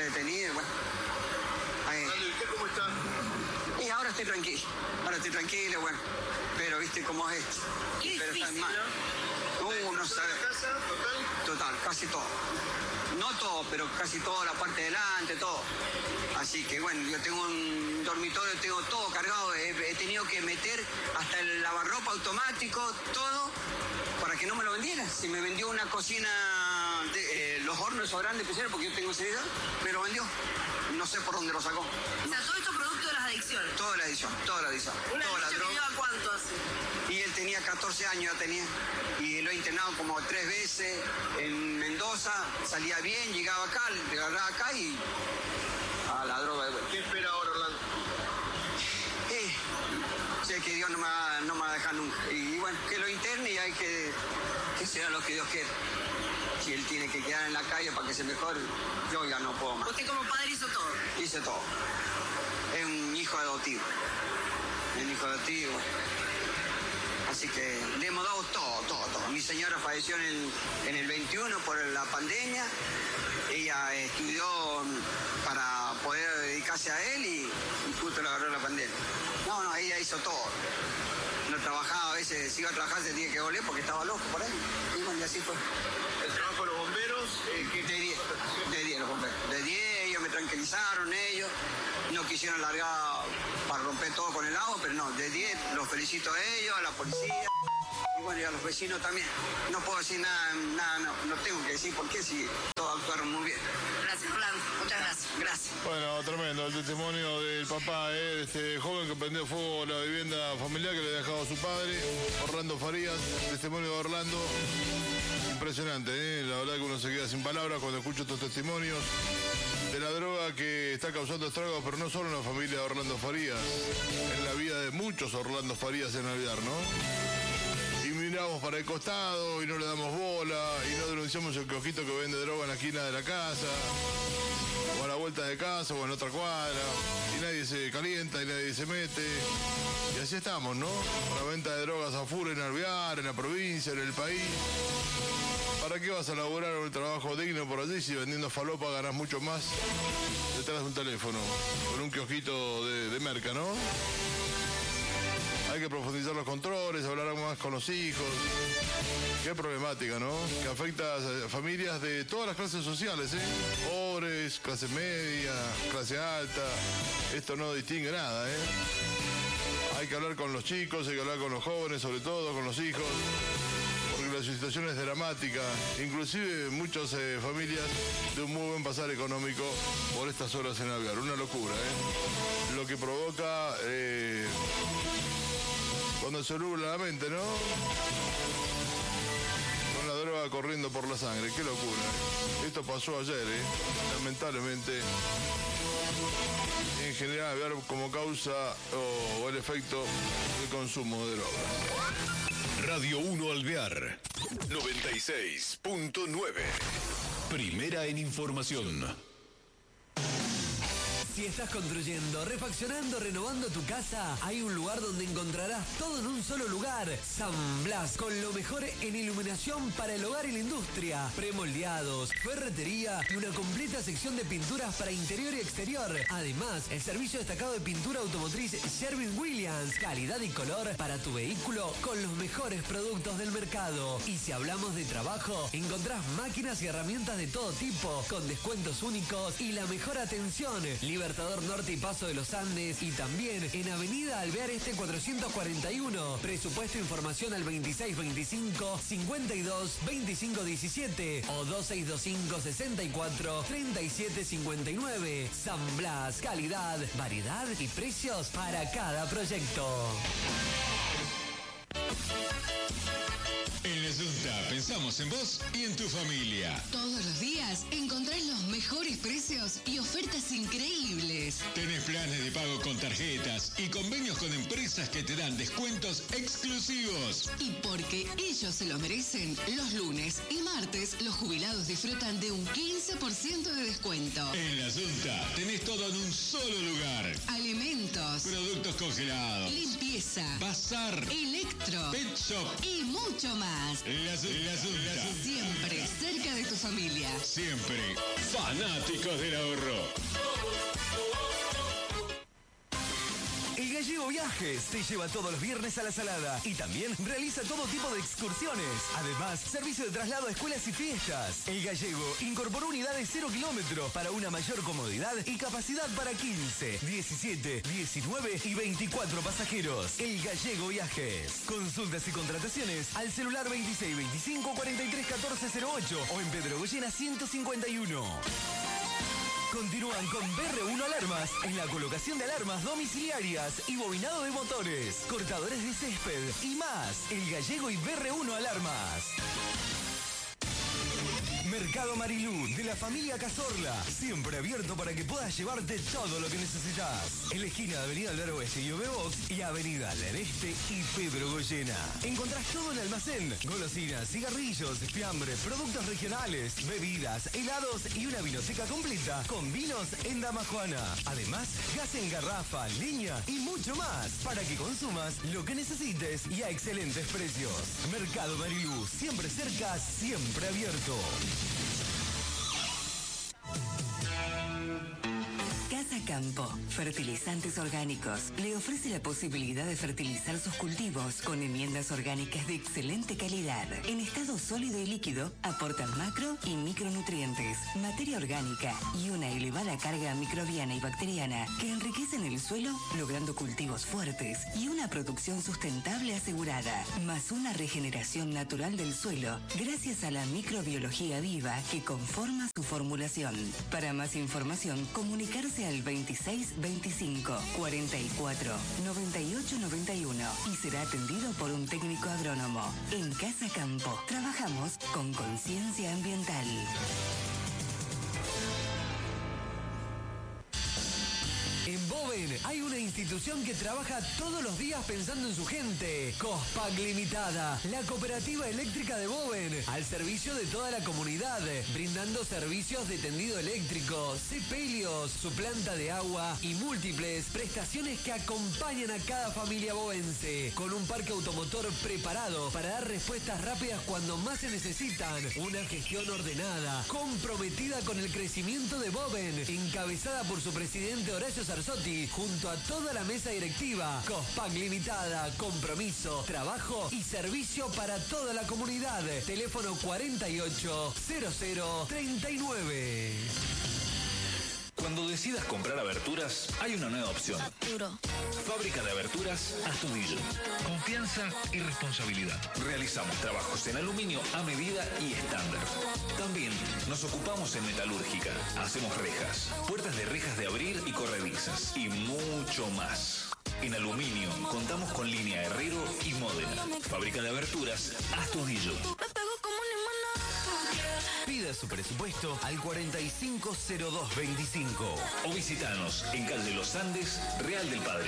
[SPEAKER 15] ¿Y usted cómo está?
[SPEAKER 2] Y ahora estoy tranquilo, pero viste cómo es esto.
[SPEAKER 1] Qué difícil,
[SPEAKER 2] ¿no? No sabe.
[SPEAKER 15] ¿La casa
[SPEAKER 2] Total, casi todo. No todo, pero casi toda la parte de delante, todo. Así que yo tengo un dormitorio, tengo todo cargado, he tenido que meter hasta el lavarropa automático, todo, para que no me lo vendieran. Si me vendió una cocina, los hornos esos grandes que porque yo tengo esa idea, me lo vendió. No sé por dónde lo sacó.
[SPEAKER 1] O sea, todo esto producto de las adicciones.
[SPEAKER 2] Toda la adicción.
[SPEAKER 1] ¿Una adicción que lleva cuánto así?
[SPEAKER 2] Y él tenía 14 años, ya tenía. Y lo he internado como 3 veces en Mendoza. Salía bien, llegaba acá, le agarraba acá y a la droga de vuelta.
[SPEAKER 3] ¿Qué espera ahora, Orlando?
[SPEAKER 2] Sé que Dios no me va a dejar nunca. Y bueno, que lo interne y hay que sea lo que Dios quiera. Si él tiene que quedar en la calle para que se mejore, yo ya no puedo más.
[SPEAKER 1] Usted como padre hizo todo.
[SPEAKER 2] Hice todo. Es un hijo adoptivo. Así que le hemos dado todo. Mi señora falleció en el 21 por la pandemia. Ella estudió para poder dedicarse a él y justo le agarró la pandemia. No, ella hizo todo. No trabajaba, a veces si iba a trabajar se tenía que volver porque estaba loco por ahí. Y bueno, y así fue.
[SPEAKER 3] ¿El trabajo de los bomberos?
[SPEAKER 2] De 10 los bomberos. De 10, ellos me tranquilizaron, ellos. No quisieron largar para romper todo con el agua, pero no, de 10 los felicito a ellos, a la policía. Y bueno, y a los vecinos también. No puedo decir nada, no tengo que decir por qué, si todos actuaron muy bien.
[SPEAKER 1] Gracias, Orlando. Muchas gracias.
[SPEAKER 3] Bueno, tremendo el testimonio del papá de este joven que prendió fuego la vivienda familiar que le había dejado a su padre, Orlando Farías. El testimonio de Orlando, impresionante, la verdad que uno se queda sin palabras cuando escucha estos testimonios de la droga que está causando estragos, pero no solo en la familia de Orlando Farías, en la vida de muchos Orlando Farías en Alvear, ¿no? Y miramos para el costado y no le damos bola y no denunciamos el kiosquito que vende droga en la esquina de la casa o a la vuelta de casa o en otra cuadra y nadie se calienta y nadie se mete y así estamos, ¿no? Con la venta de drogas a full en Alvear, en la provincia, en el país. ¿Para qué vas a laburar un trabajo digno por allí si vendiendo falopa ganás mucho más detrás de un teléfono con un kiosquito de merca, ¿no? Hay que profundizar los controles, hablar más con los hijos. Qué problemática, ¿no? Que afecta a familias de todas las clases sociales, pobres, clase media, clase alta. Esto no distingue nada, Hay que hablar con los chicos, hay que hablar con los jóvenes, sobre todo con los hijos. Porque la situación es dramática. Inclusive muchas familias de un muy buen pasar económico por estas horas en Alvear. Una locura, Lo que provoca... cuando se nubla la mente, ¿no? Con la droga corriendo por la sangre. Qué locura. Esto pasó ayer, lamentablemente. En general, ver como causa o el efecto del consumo de drogas.
[SPEAKER 21] Radio 1 Alvear 96.9. Primera en información.
[SPEAKER 8] Si estás construyendo, refaccionando, renovando tu casa, hay un lugar donde encontrarás todo en un solo lugar. San Blas, con lo mejor en iluminación para el hogar y la industria. Premoldeados, ferretería y una completa sección de pinturas para interior y exterior. Además, el servicio destacado de pintura automotriz Sherwin-Williams. Calidad y color para tu vehículo con los mejores productos del mercado. Y si hablamos de trabajo, encontrás máquinas y herramientas de todo tipo, con descuentos únicos y la mejor atención. Libertador Norte y Paso de los Andes y también en Avenida Alvear Este 441. Presupuesto e información al 2625 52 25 17 o 2625 64 37 59. San Blas, calidad, variedad y precios para cada proyecto.
[SPEAKER 4] En La Junta pensamos en vos y en tu familia.
[SPEAKER 5] Todos los días encontrás los mejores precios y ofertas increíbles.
[SPEAKER 4] Tenés planes de pago con tarjetas y convenios con empresas que te dan descuentos exclusivos.
[SPEAKER 5] Y porque ellos se lo merecen, los lunes y martes los jubilados disfrutan de un 15% de descuento.
[SPEAKER 4] En La Junta tenés todo en un solo lugar.
[SPEAKER 5] Alimentos,
[SPEAKER 4] productos congelados,
[SPEAKER 5] limpieza,
[SPEAKER 4] bazar,
[SPEAKER 5] electro,
[SPEAKER 4] pet shop
[SPEAKER 5] y mucho más.
[SPEAKER 4] La Junta.
[SPEAKER 5] Siempre cerca de tu familia.
[SPEAKER 4] Siempre fanáticos del ahorro.
[SPEAKER 8] El Gallego Viajes te lleva todos los viernes a la Salada y también realiza todo tipo de excursiones. Además, servicio de traslado a escuelas y fiestas. El Gallego incorporó unidades 0 kilómetros para una mayor comodidad y capacidad para 15, 17, 19 y 24 pasajeros. El Gallego Viajes. Consultas y contrataciones al celular 26 25 43 14 08 o en Pedro Goyena 151. Continúan con BR1 Alarmas en la colocación de alarmas domiciliarias y bobinado de motores, cortadores de césped y más. El Gallego y BR1 Alarmas. Mercado Marilú, de la familia Cazorla. Siempre abierto para que puedas llevarte todo lo que necesitas. En la esquina de Avenida Alvar Oeste y OV-Box y Avenida del Este y Pedro Goyena. Encontrás todo en el almacén. Golosinas, cigarrillos, fiambre, productos regionales, bebidas, helados y una vinoteca completa con vinos en Dama Juana. Además, gas en garrafa, leña y mucho más para que consumas lo que necesites y a excelentes precios. Mercado Marilú, siempre cerca, siempre abierto.
[SPEAKER 6] Casa Campo, fertilizantes orgánicos, le ofrece la posibilidad de fertilizar sus cultivos con enmiendas orgánicas de excelente calidad. En estado sólido y líquido, aportan macro y micronutrientes, materia orgánica y una elevada carga microbiana y bacteriana que enriquecen el suelo, logrando cultivos fuertes y una producción sustentable asegurada, más una regeneración natural del suelo gracias a la microbiología viva que conforma su formulación. Para más información, comunicarse al 26 25 44 98 91 y será atendido por un técnico agrónomo. En Casa Campo trabajamos con conciencia ambiental.
[SPEAKER 8] En Boven hay una institución que trabaja todos los días pensando en su gente. Cospac Limitada, la cooperativa eléctrica de Boven, al servicio de toda la comunidad, brindando servicios de tendido eléctrico, sepelios, su planta de agua y múltiples prestaciones que acompañan a cada familia bovense, con un parque automotor preparado para dar respuestas rápidas cuando más se necesitan, una gestión ordenada, comprometida con el crecimiento de Boven, encabezada por su presidente Horacio Sarzotti, junto a toda la mesa directiva. Cospac Limitada, compromiso, trabajo y servicio para toda la comunidad. Teléfono 480039.
[SPEAKER 7] Cuando decidas comprar aberturas, hay una nueva opción. Fábrica de Aberturas Astudillo. Confianza y responsabilidad. Realizamos trabajos en aluminio a medida y estándar. También nos ocupamos en metalúrgica. Hacemos rejas, puertas de rejas de abrir y corredizas y mucho más. En aluminio contamos con línea Herrero y Módena. Fábrica de Aberturas Astudillo.
[SPEAKER 8] Pida su presupuesto al 450225
[SPEAKER 7] o visítanos en calle Los Andes, Real del Padre.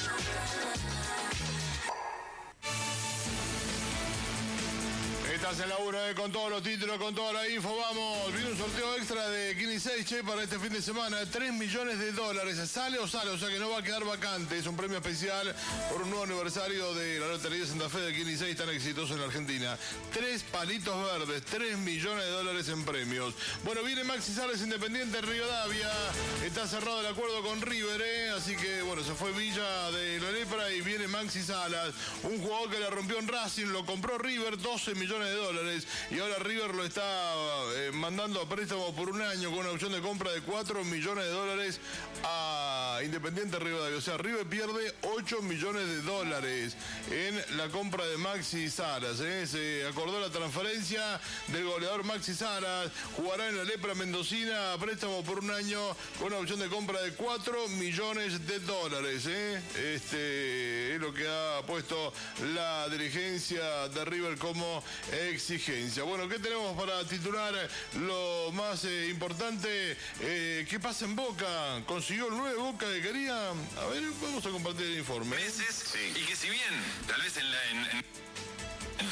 [SPEAKER 3] Estás en la 1 con todos los títulos, con toda la info. Vamos, viene un sorteo extra de Kini 6, che, para este fin de semana. 3 millones de dólares. ¿Sale o sale? O sea que no va a quedar vacante. Es un premio especial por un nuevo aniversario de la Lotería de Santa Fe de Kini 6, tan exitoso en la Argentina. 3 palitos verdes, 3 millones de dólares en premios. Bueno, viene Maxi Salas Independiente Rivadavia. Está cerrado el acuerdo con River, así que, bueno, se fue Villa de la Lepra y viene Maxi Salas. Un jugador que la rompió en Racing, lo compró River, 12 millones de dólares, y ahora River lo está mandando a préstamo por un año con una opción de compra de 4 millones de dólares a Independiente Rivadavia. O sea, River pierde 8 millones de dólares en la compra de Maxi Salas. Se acordó la transferencia del goleador Maxi Salas, jugará en la Lepra Mendocina a préstamo por un año con una opción de compra de 4 millones de dólares. Es lo que ha puesto la dirigencia de River como exigencia. Bueno, ¿qué tenemos para titular? Lo más importante, ¿qué pasa en Boca? ¿Consiguió el 9 Boca que quería? A ver, vamos a compartir el informe.
[SPEAKER 10] Meses, sí. Y que si bien, tal vez en todo en Herbalife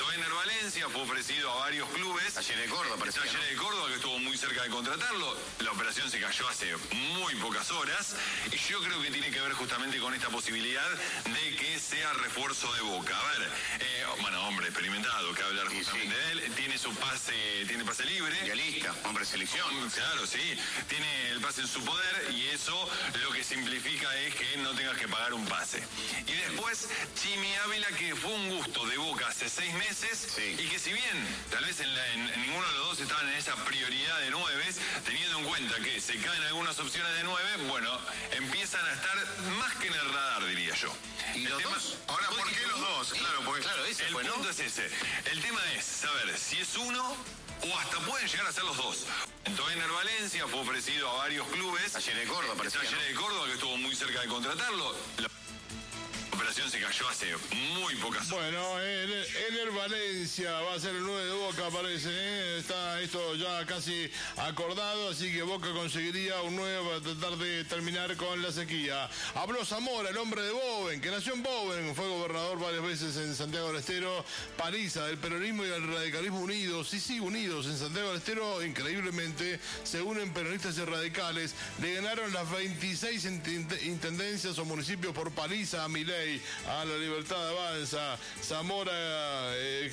[SPEAKER 10] Valencia fue ofrecido a varios clubes.
[SPEAKER 11] Talleres de Córdoba, parecía, ¿no?
[SPEAKER 10] Talleres de Córdoba, que estuvo muy cerca de contratarlo. La operación se cayó hace muy pocas horas. Y yo creo que tiene que ver justamente con esta posibilidad de que sea refuerzo de Boca. A ver, bueno, hombre experimentado, que hablar justamente de él. Tiene su pase, tiene pase libre.
[SPEAKER 11] Idealista, hombre de selección.
[SPEAKER 10] Claro, sí. Tiene el pase en su poder y eso lo que simplifica es que no tengas que pagar un pase. Y después, Chimi Ávila, que fue un gusto de Boca hace 6 meses y que si bien tal vez en ninguno de los dos estaban en esa prioridad de 9, teniendo en cuenta que se caen algunas opciones de 9, bueno, empiezan a estar más que en el radar, diría yo.
[SPEAKER 11] ¿Y los dos? Ahora, ¿por qué los dos? Claro, porque ese
[SPEAKER 10] el punto es ese. El tema es saber si es uno o hasta pueden llegar a ser los dos. Entonces, Valencia fue ofrecido a varios clubes.
[SPEAKER 11] Talleres de Córdoba, parecía, ¿no?
[SPEAKER 10] Talleres de Córdoba, que estuvo muy cerca de contratarlo. La operación se cayó hace muy pocas horas.
[SPEAKER 3] Bueno, Ener Valencia va a ser el 9 de Boca, parece, ¿eh? Está esto ya casi acordado, así que Boca conseguiría un 9 para tratar de terminar con la sequía. Habló Zamora, el hombre de Boven, que nació en Boven, fue gobernador varias veces en Santiago del Estero. Paliza, del peronismo y el radicalismo unidos, sí, unidos. En Santiago del Estero, increíblemente, se unen peronistas y radicales. Le ganaron las 26 intendencias o municipios por Paliza a Milei. A la Libertad Avanza. Zamora,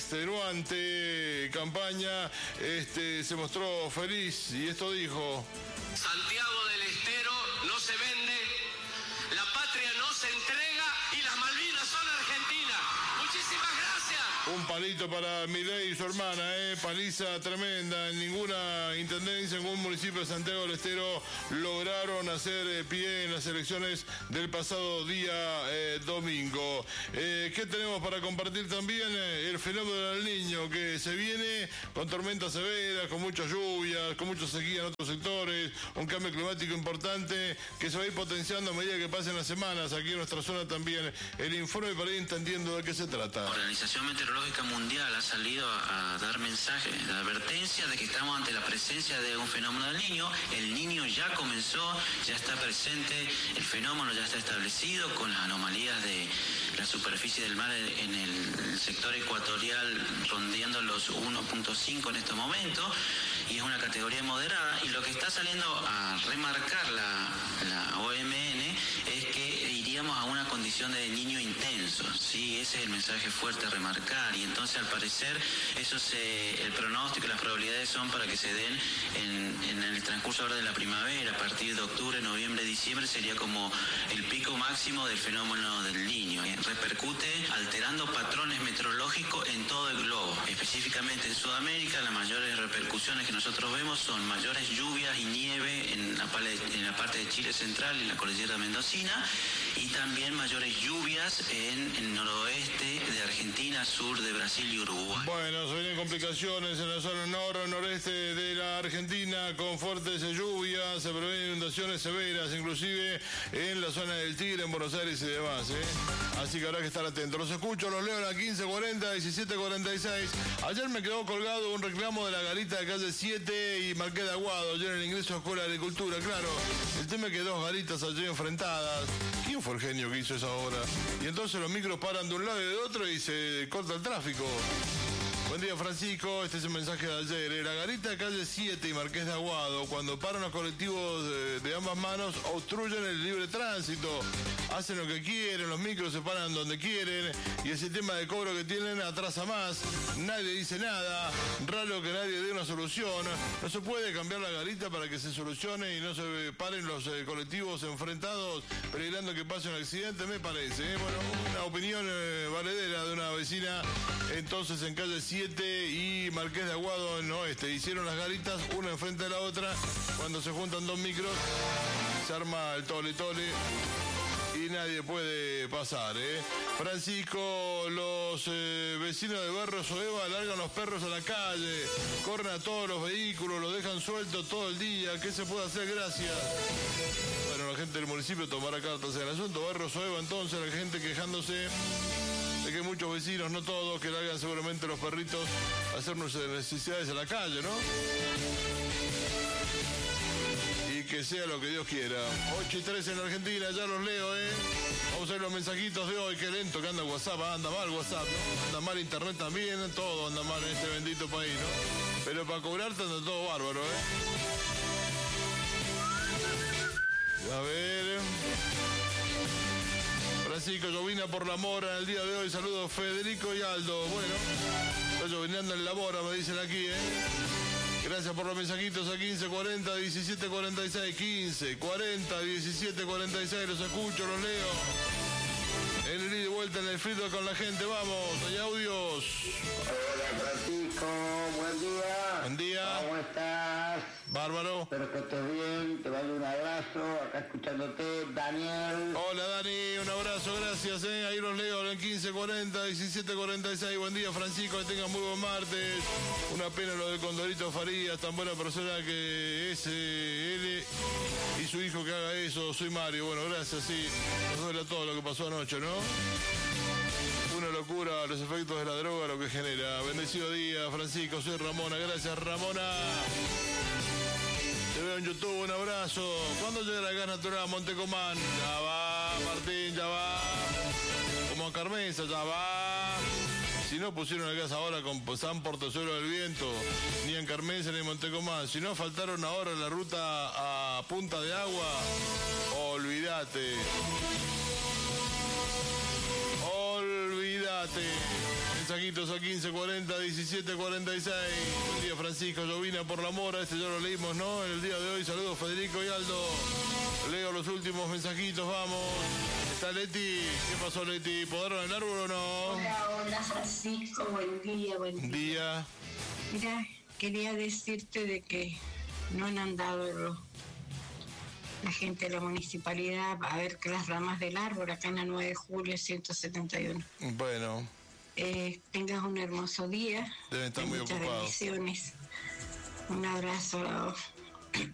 [SPEAKER 3] extenuante campaña, se mostró feliz y esto dijo:
[SPEAKER 12] Santiago del Estero no se vende, la patria no se entrega y las Malvinas son argentinas. Muchísimas gracias.
[SPEAKER 3] Un palito para Milei y su hermana, paliza tremenda. En ninguna intendencia, en ningún municipio de Santiago del Estero lograron hacer pie en las elecciones del pasado día domingo. ¿Qué tenemos para compartir también? El fenómeno del Niño, que se viene con tormentas severas, con muchas lluvias, con mucha sequía en otros sectores, un cambio climático importante que se va a ir potenciando a medida que pasen las semanas. Aquí en nuestra zona también el informe para ir entendiendo de qué se trata.
[SPEAKER 24] La Organización Meteorológica Mundial ha salido a dar mensajes de advertencia de que estamos ante la presencia de un fenómeno del Niño. El Niño ya comenzó, ya está presente, el fenómeno ya está establecido con las anomalías de la superficie del mar en el sector ecuatorial rondeando los 1.5 en estos momentos, y es una categoría moderada, y lo que está saliendo a remarcar la OMN es que iríamos a una condición de Niño intenso, ¿sí? Ese es el mensaje fuerte a remarcar, y entonces al parecer el pronóstico y las probabilidades son para que se den en el transcurso ahora de la primavera. A partir de octubre, noviembre, diciembre sería como el pico máximo del fenómeno del Niño. Repercute alterando patrones meteorológicos en todo el globo, específicamente en Sudamérica. Las mayores repercusiones que nosotros vemos son mayores lluvias y nieve en la parte de Chile central y la cordillera mendocina, y también mayores lluvias en el noroeste de Argentina, sur de Brasil y Uruguay.
[SPEAKER 3] Bueno, se vienen complicaciones en la zona noreste de la Argentina con fuertes lluvias, se prevén inundaciones severas, inclusive en la zona del Tigre, en Buenos Aires y demás, Así que habrá que estar atentos. Los escucho, los leo a las 15:40, 17:46. Ayer me quedó colgado un reclamo de la garita de calle 7 y Marqués de Aguado, ayer en el ingreso a Escuela de Agricultura, claro. El tema es que dos garitas allí enfrentadas. ¿Quién fue el genio que hizo esa obra? Y entonces los micros paran de un lado y de otro y se corta el tráfico. Buen día, Francisco. Este es el mensaje de ayer. La garita de calle 7 y Marqués de Aguado, cuando paran los colectivos de ambas manos, obstruyen el libre tránsito. Hacen lo que quieren, los micros se paran donde quieren y el sistema de cobro que tienen atrasa más. Nadie dice nada. Raro que nadie dé una solución. No se puede cambiar la garita para que se solucione y no se paren los colectivos enfrentados peligrando que pase un accidente, me parece. Bueno, una opinión valedera de una vecina. Entonces en calle 7 y Marqués de Aguado en oeste hicieron las garitas una enfrente de la otra. Cuando se juntan dos micros se arma el tole y nadie puede pasar, Francisco, los vecinos de Barrio Soeva largan los perros a la calle, corren a todos los vehículos, los dejan sueltos todo el día. ¿Qué se puede hacer? Gracias. Bueno, la gente del municipio tomará cartas en el asunto. Barrio Soeva, entonces, la gente quejándose de que muchos vecinos, no todos, que largan seguramente los perritos a hacer necesidades a la calle, ¿no? Y que sea lo que Dios quiera. 8:03 en Argentina, ya los leo, Vamos a ver los mensajitos de hoy. Qué lento que anda WhatsApp, anda mal WhatsApp, ¿no? Anda mal internet también, todo anda mal en este bendito país, ¿no? Pero para cobrarte anda todo bárbaro, A ver. Francisco Llovina por la Mora en el día de hoy. Saludos Federico y Aldo. Bueno, estoy llovinando en la Mora, me dicen aquí, Gracias por los mensajitos a 1540 1746. 1540 1746. Los escucho, los leo. En el ida y vuelta en el frito con la gente. Vamos, hay audios.
[SPEAKER 9] Hola Francisco, buen día.
[SPEAKER 3] Buen día.
[SPEAKER 9] ¿Cómo estás?
[SPEAKER 3] Bárbaro.
[SPEAKER 9] Espero que estés bien, te mando un abrazo, acá escuchándote, Daniel.
[SPEAKER 3] Hola Dani, un abrazo, gracias, ahí los leo en 1540 1746. Buen día Francisco, que tengan muy buen martes. Una pena lo de Condorito Farías, tan buena persona que es él y su hijo que haga eso. Soy Mario, bueno, gracias, sí. Nos duele todo lo que pasó anoche, ¿no? Una locura, los efectos de la droga, lo que genera. Bendecido día, Francisco, soy Ramona, gracias Ramona. Te veo en YouTube, un abrazo. ¿Cuándo llega la gas natural a Montecomán? Ya va, Martín, ya va. Como a Carmenza, ya va. Si no pusieron el gas ahora con San Portezuelo del Viento, ni en Carmenza ni en Montecomán. Si no faltaron ahora en la ruta a Punta de Agua, olvídate. Olvídate. Mensajitos a 1540 1746. Buen día Francisco Llovina por la Mora. Este ya lo leímos, ¿no? En el día de hoy. Saludos Federico y Aldo. Leo los últimos mensajitos, vamos. Está Leti. ¿Qué pasó Leti? ¿Podaron el árbol o no?
[SPEAKER 13] Hola Francisco, buen día.
[SPEAKER 3] Buen día.
[SPEAKER 13] Mira, quería decirte de que no han andado la gente de la municipalidad a ver que las ramas del árbol acá en la 9 de julio 171.
[SPEAKER 3] Bueno.
[SPEAKER 13] Tengas un hermoso día.
[SPEAKER 3] Deben estar muy
[SPEAKER 13] muchas
[SPEAKER 3] ocupados.
[SPEAKER 13] bendiciones. Un abrazo.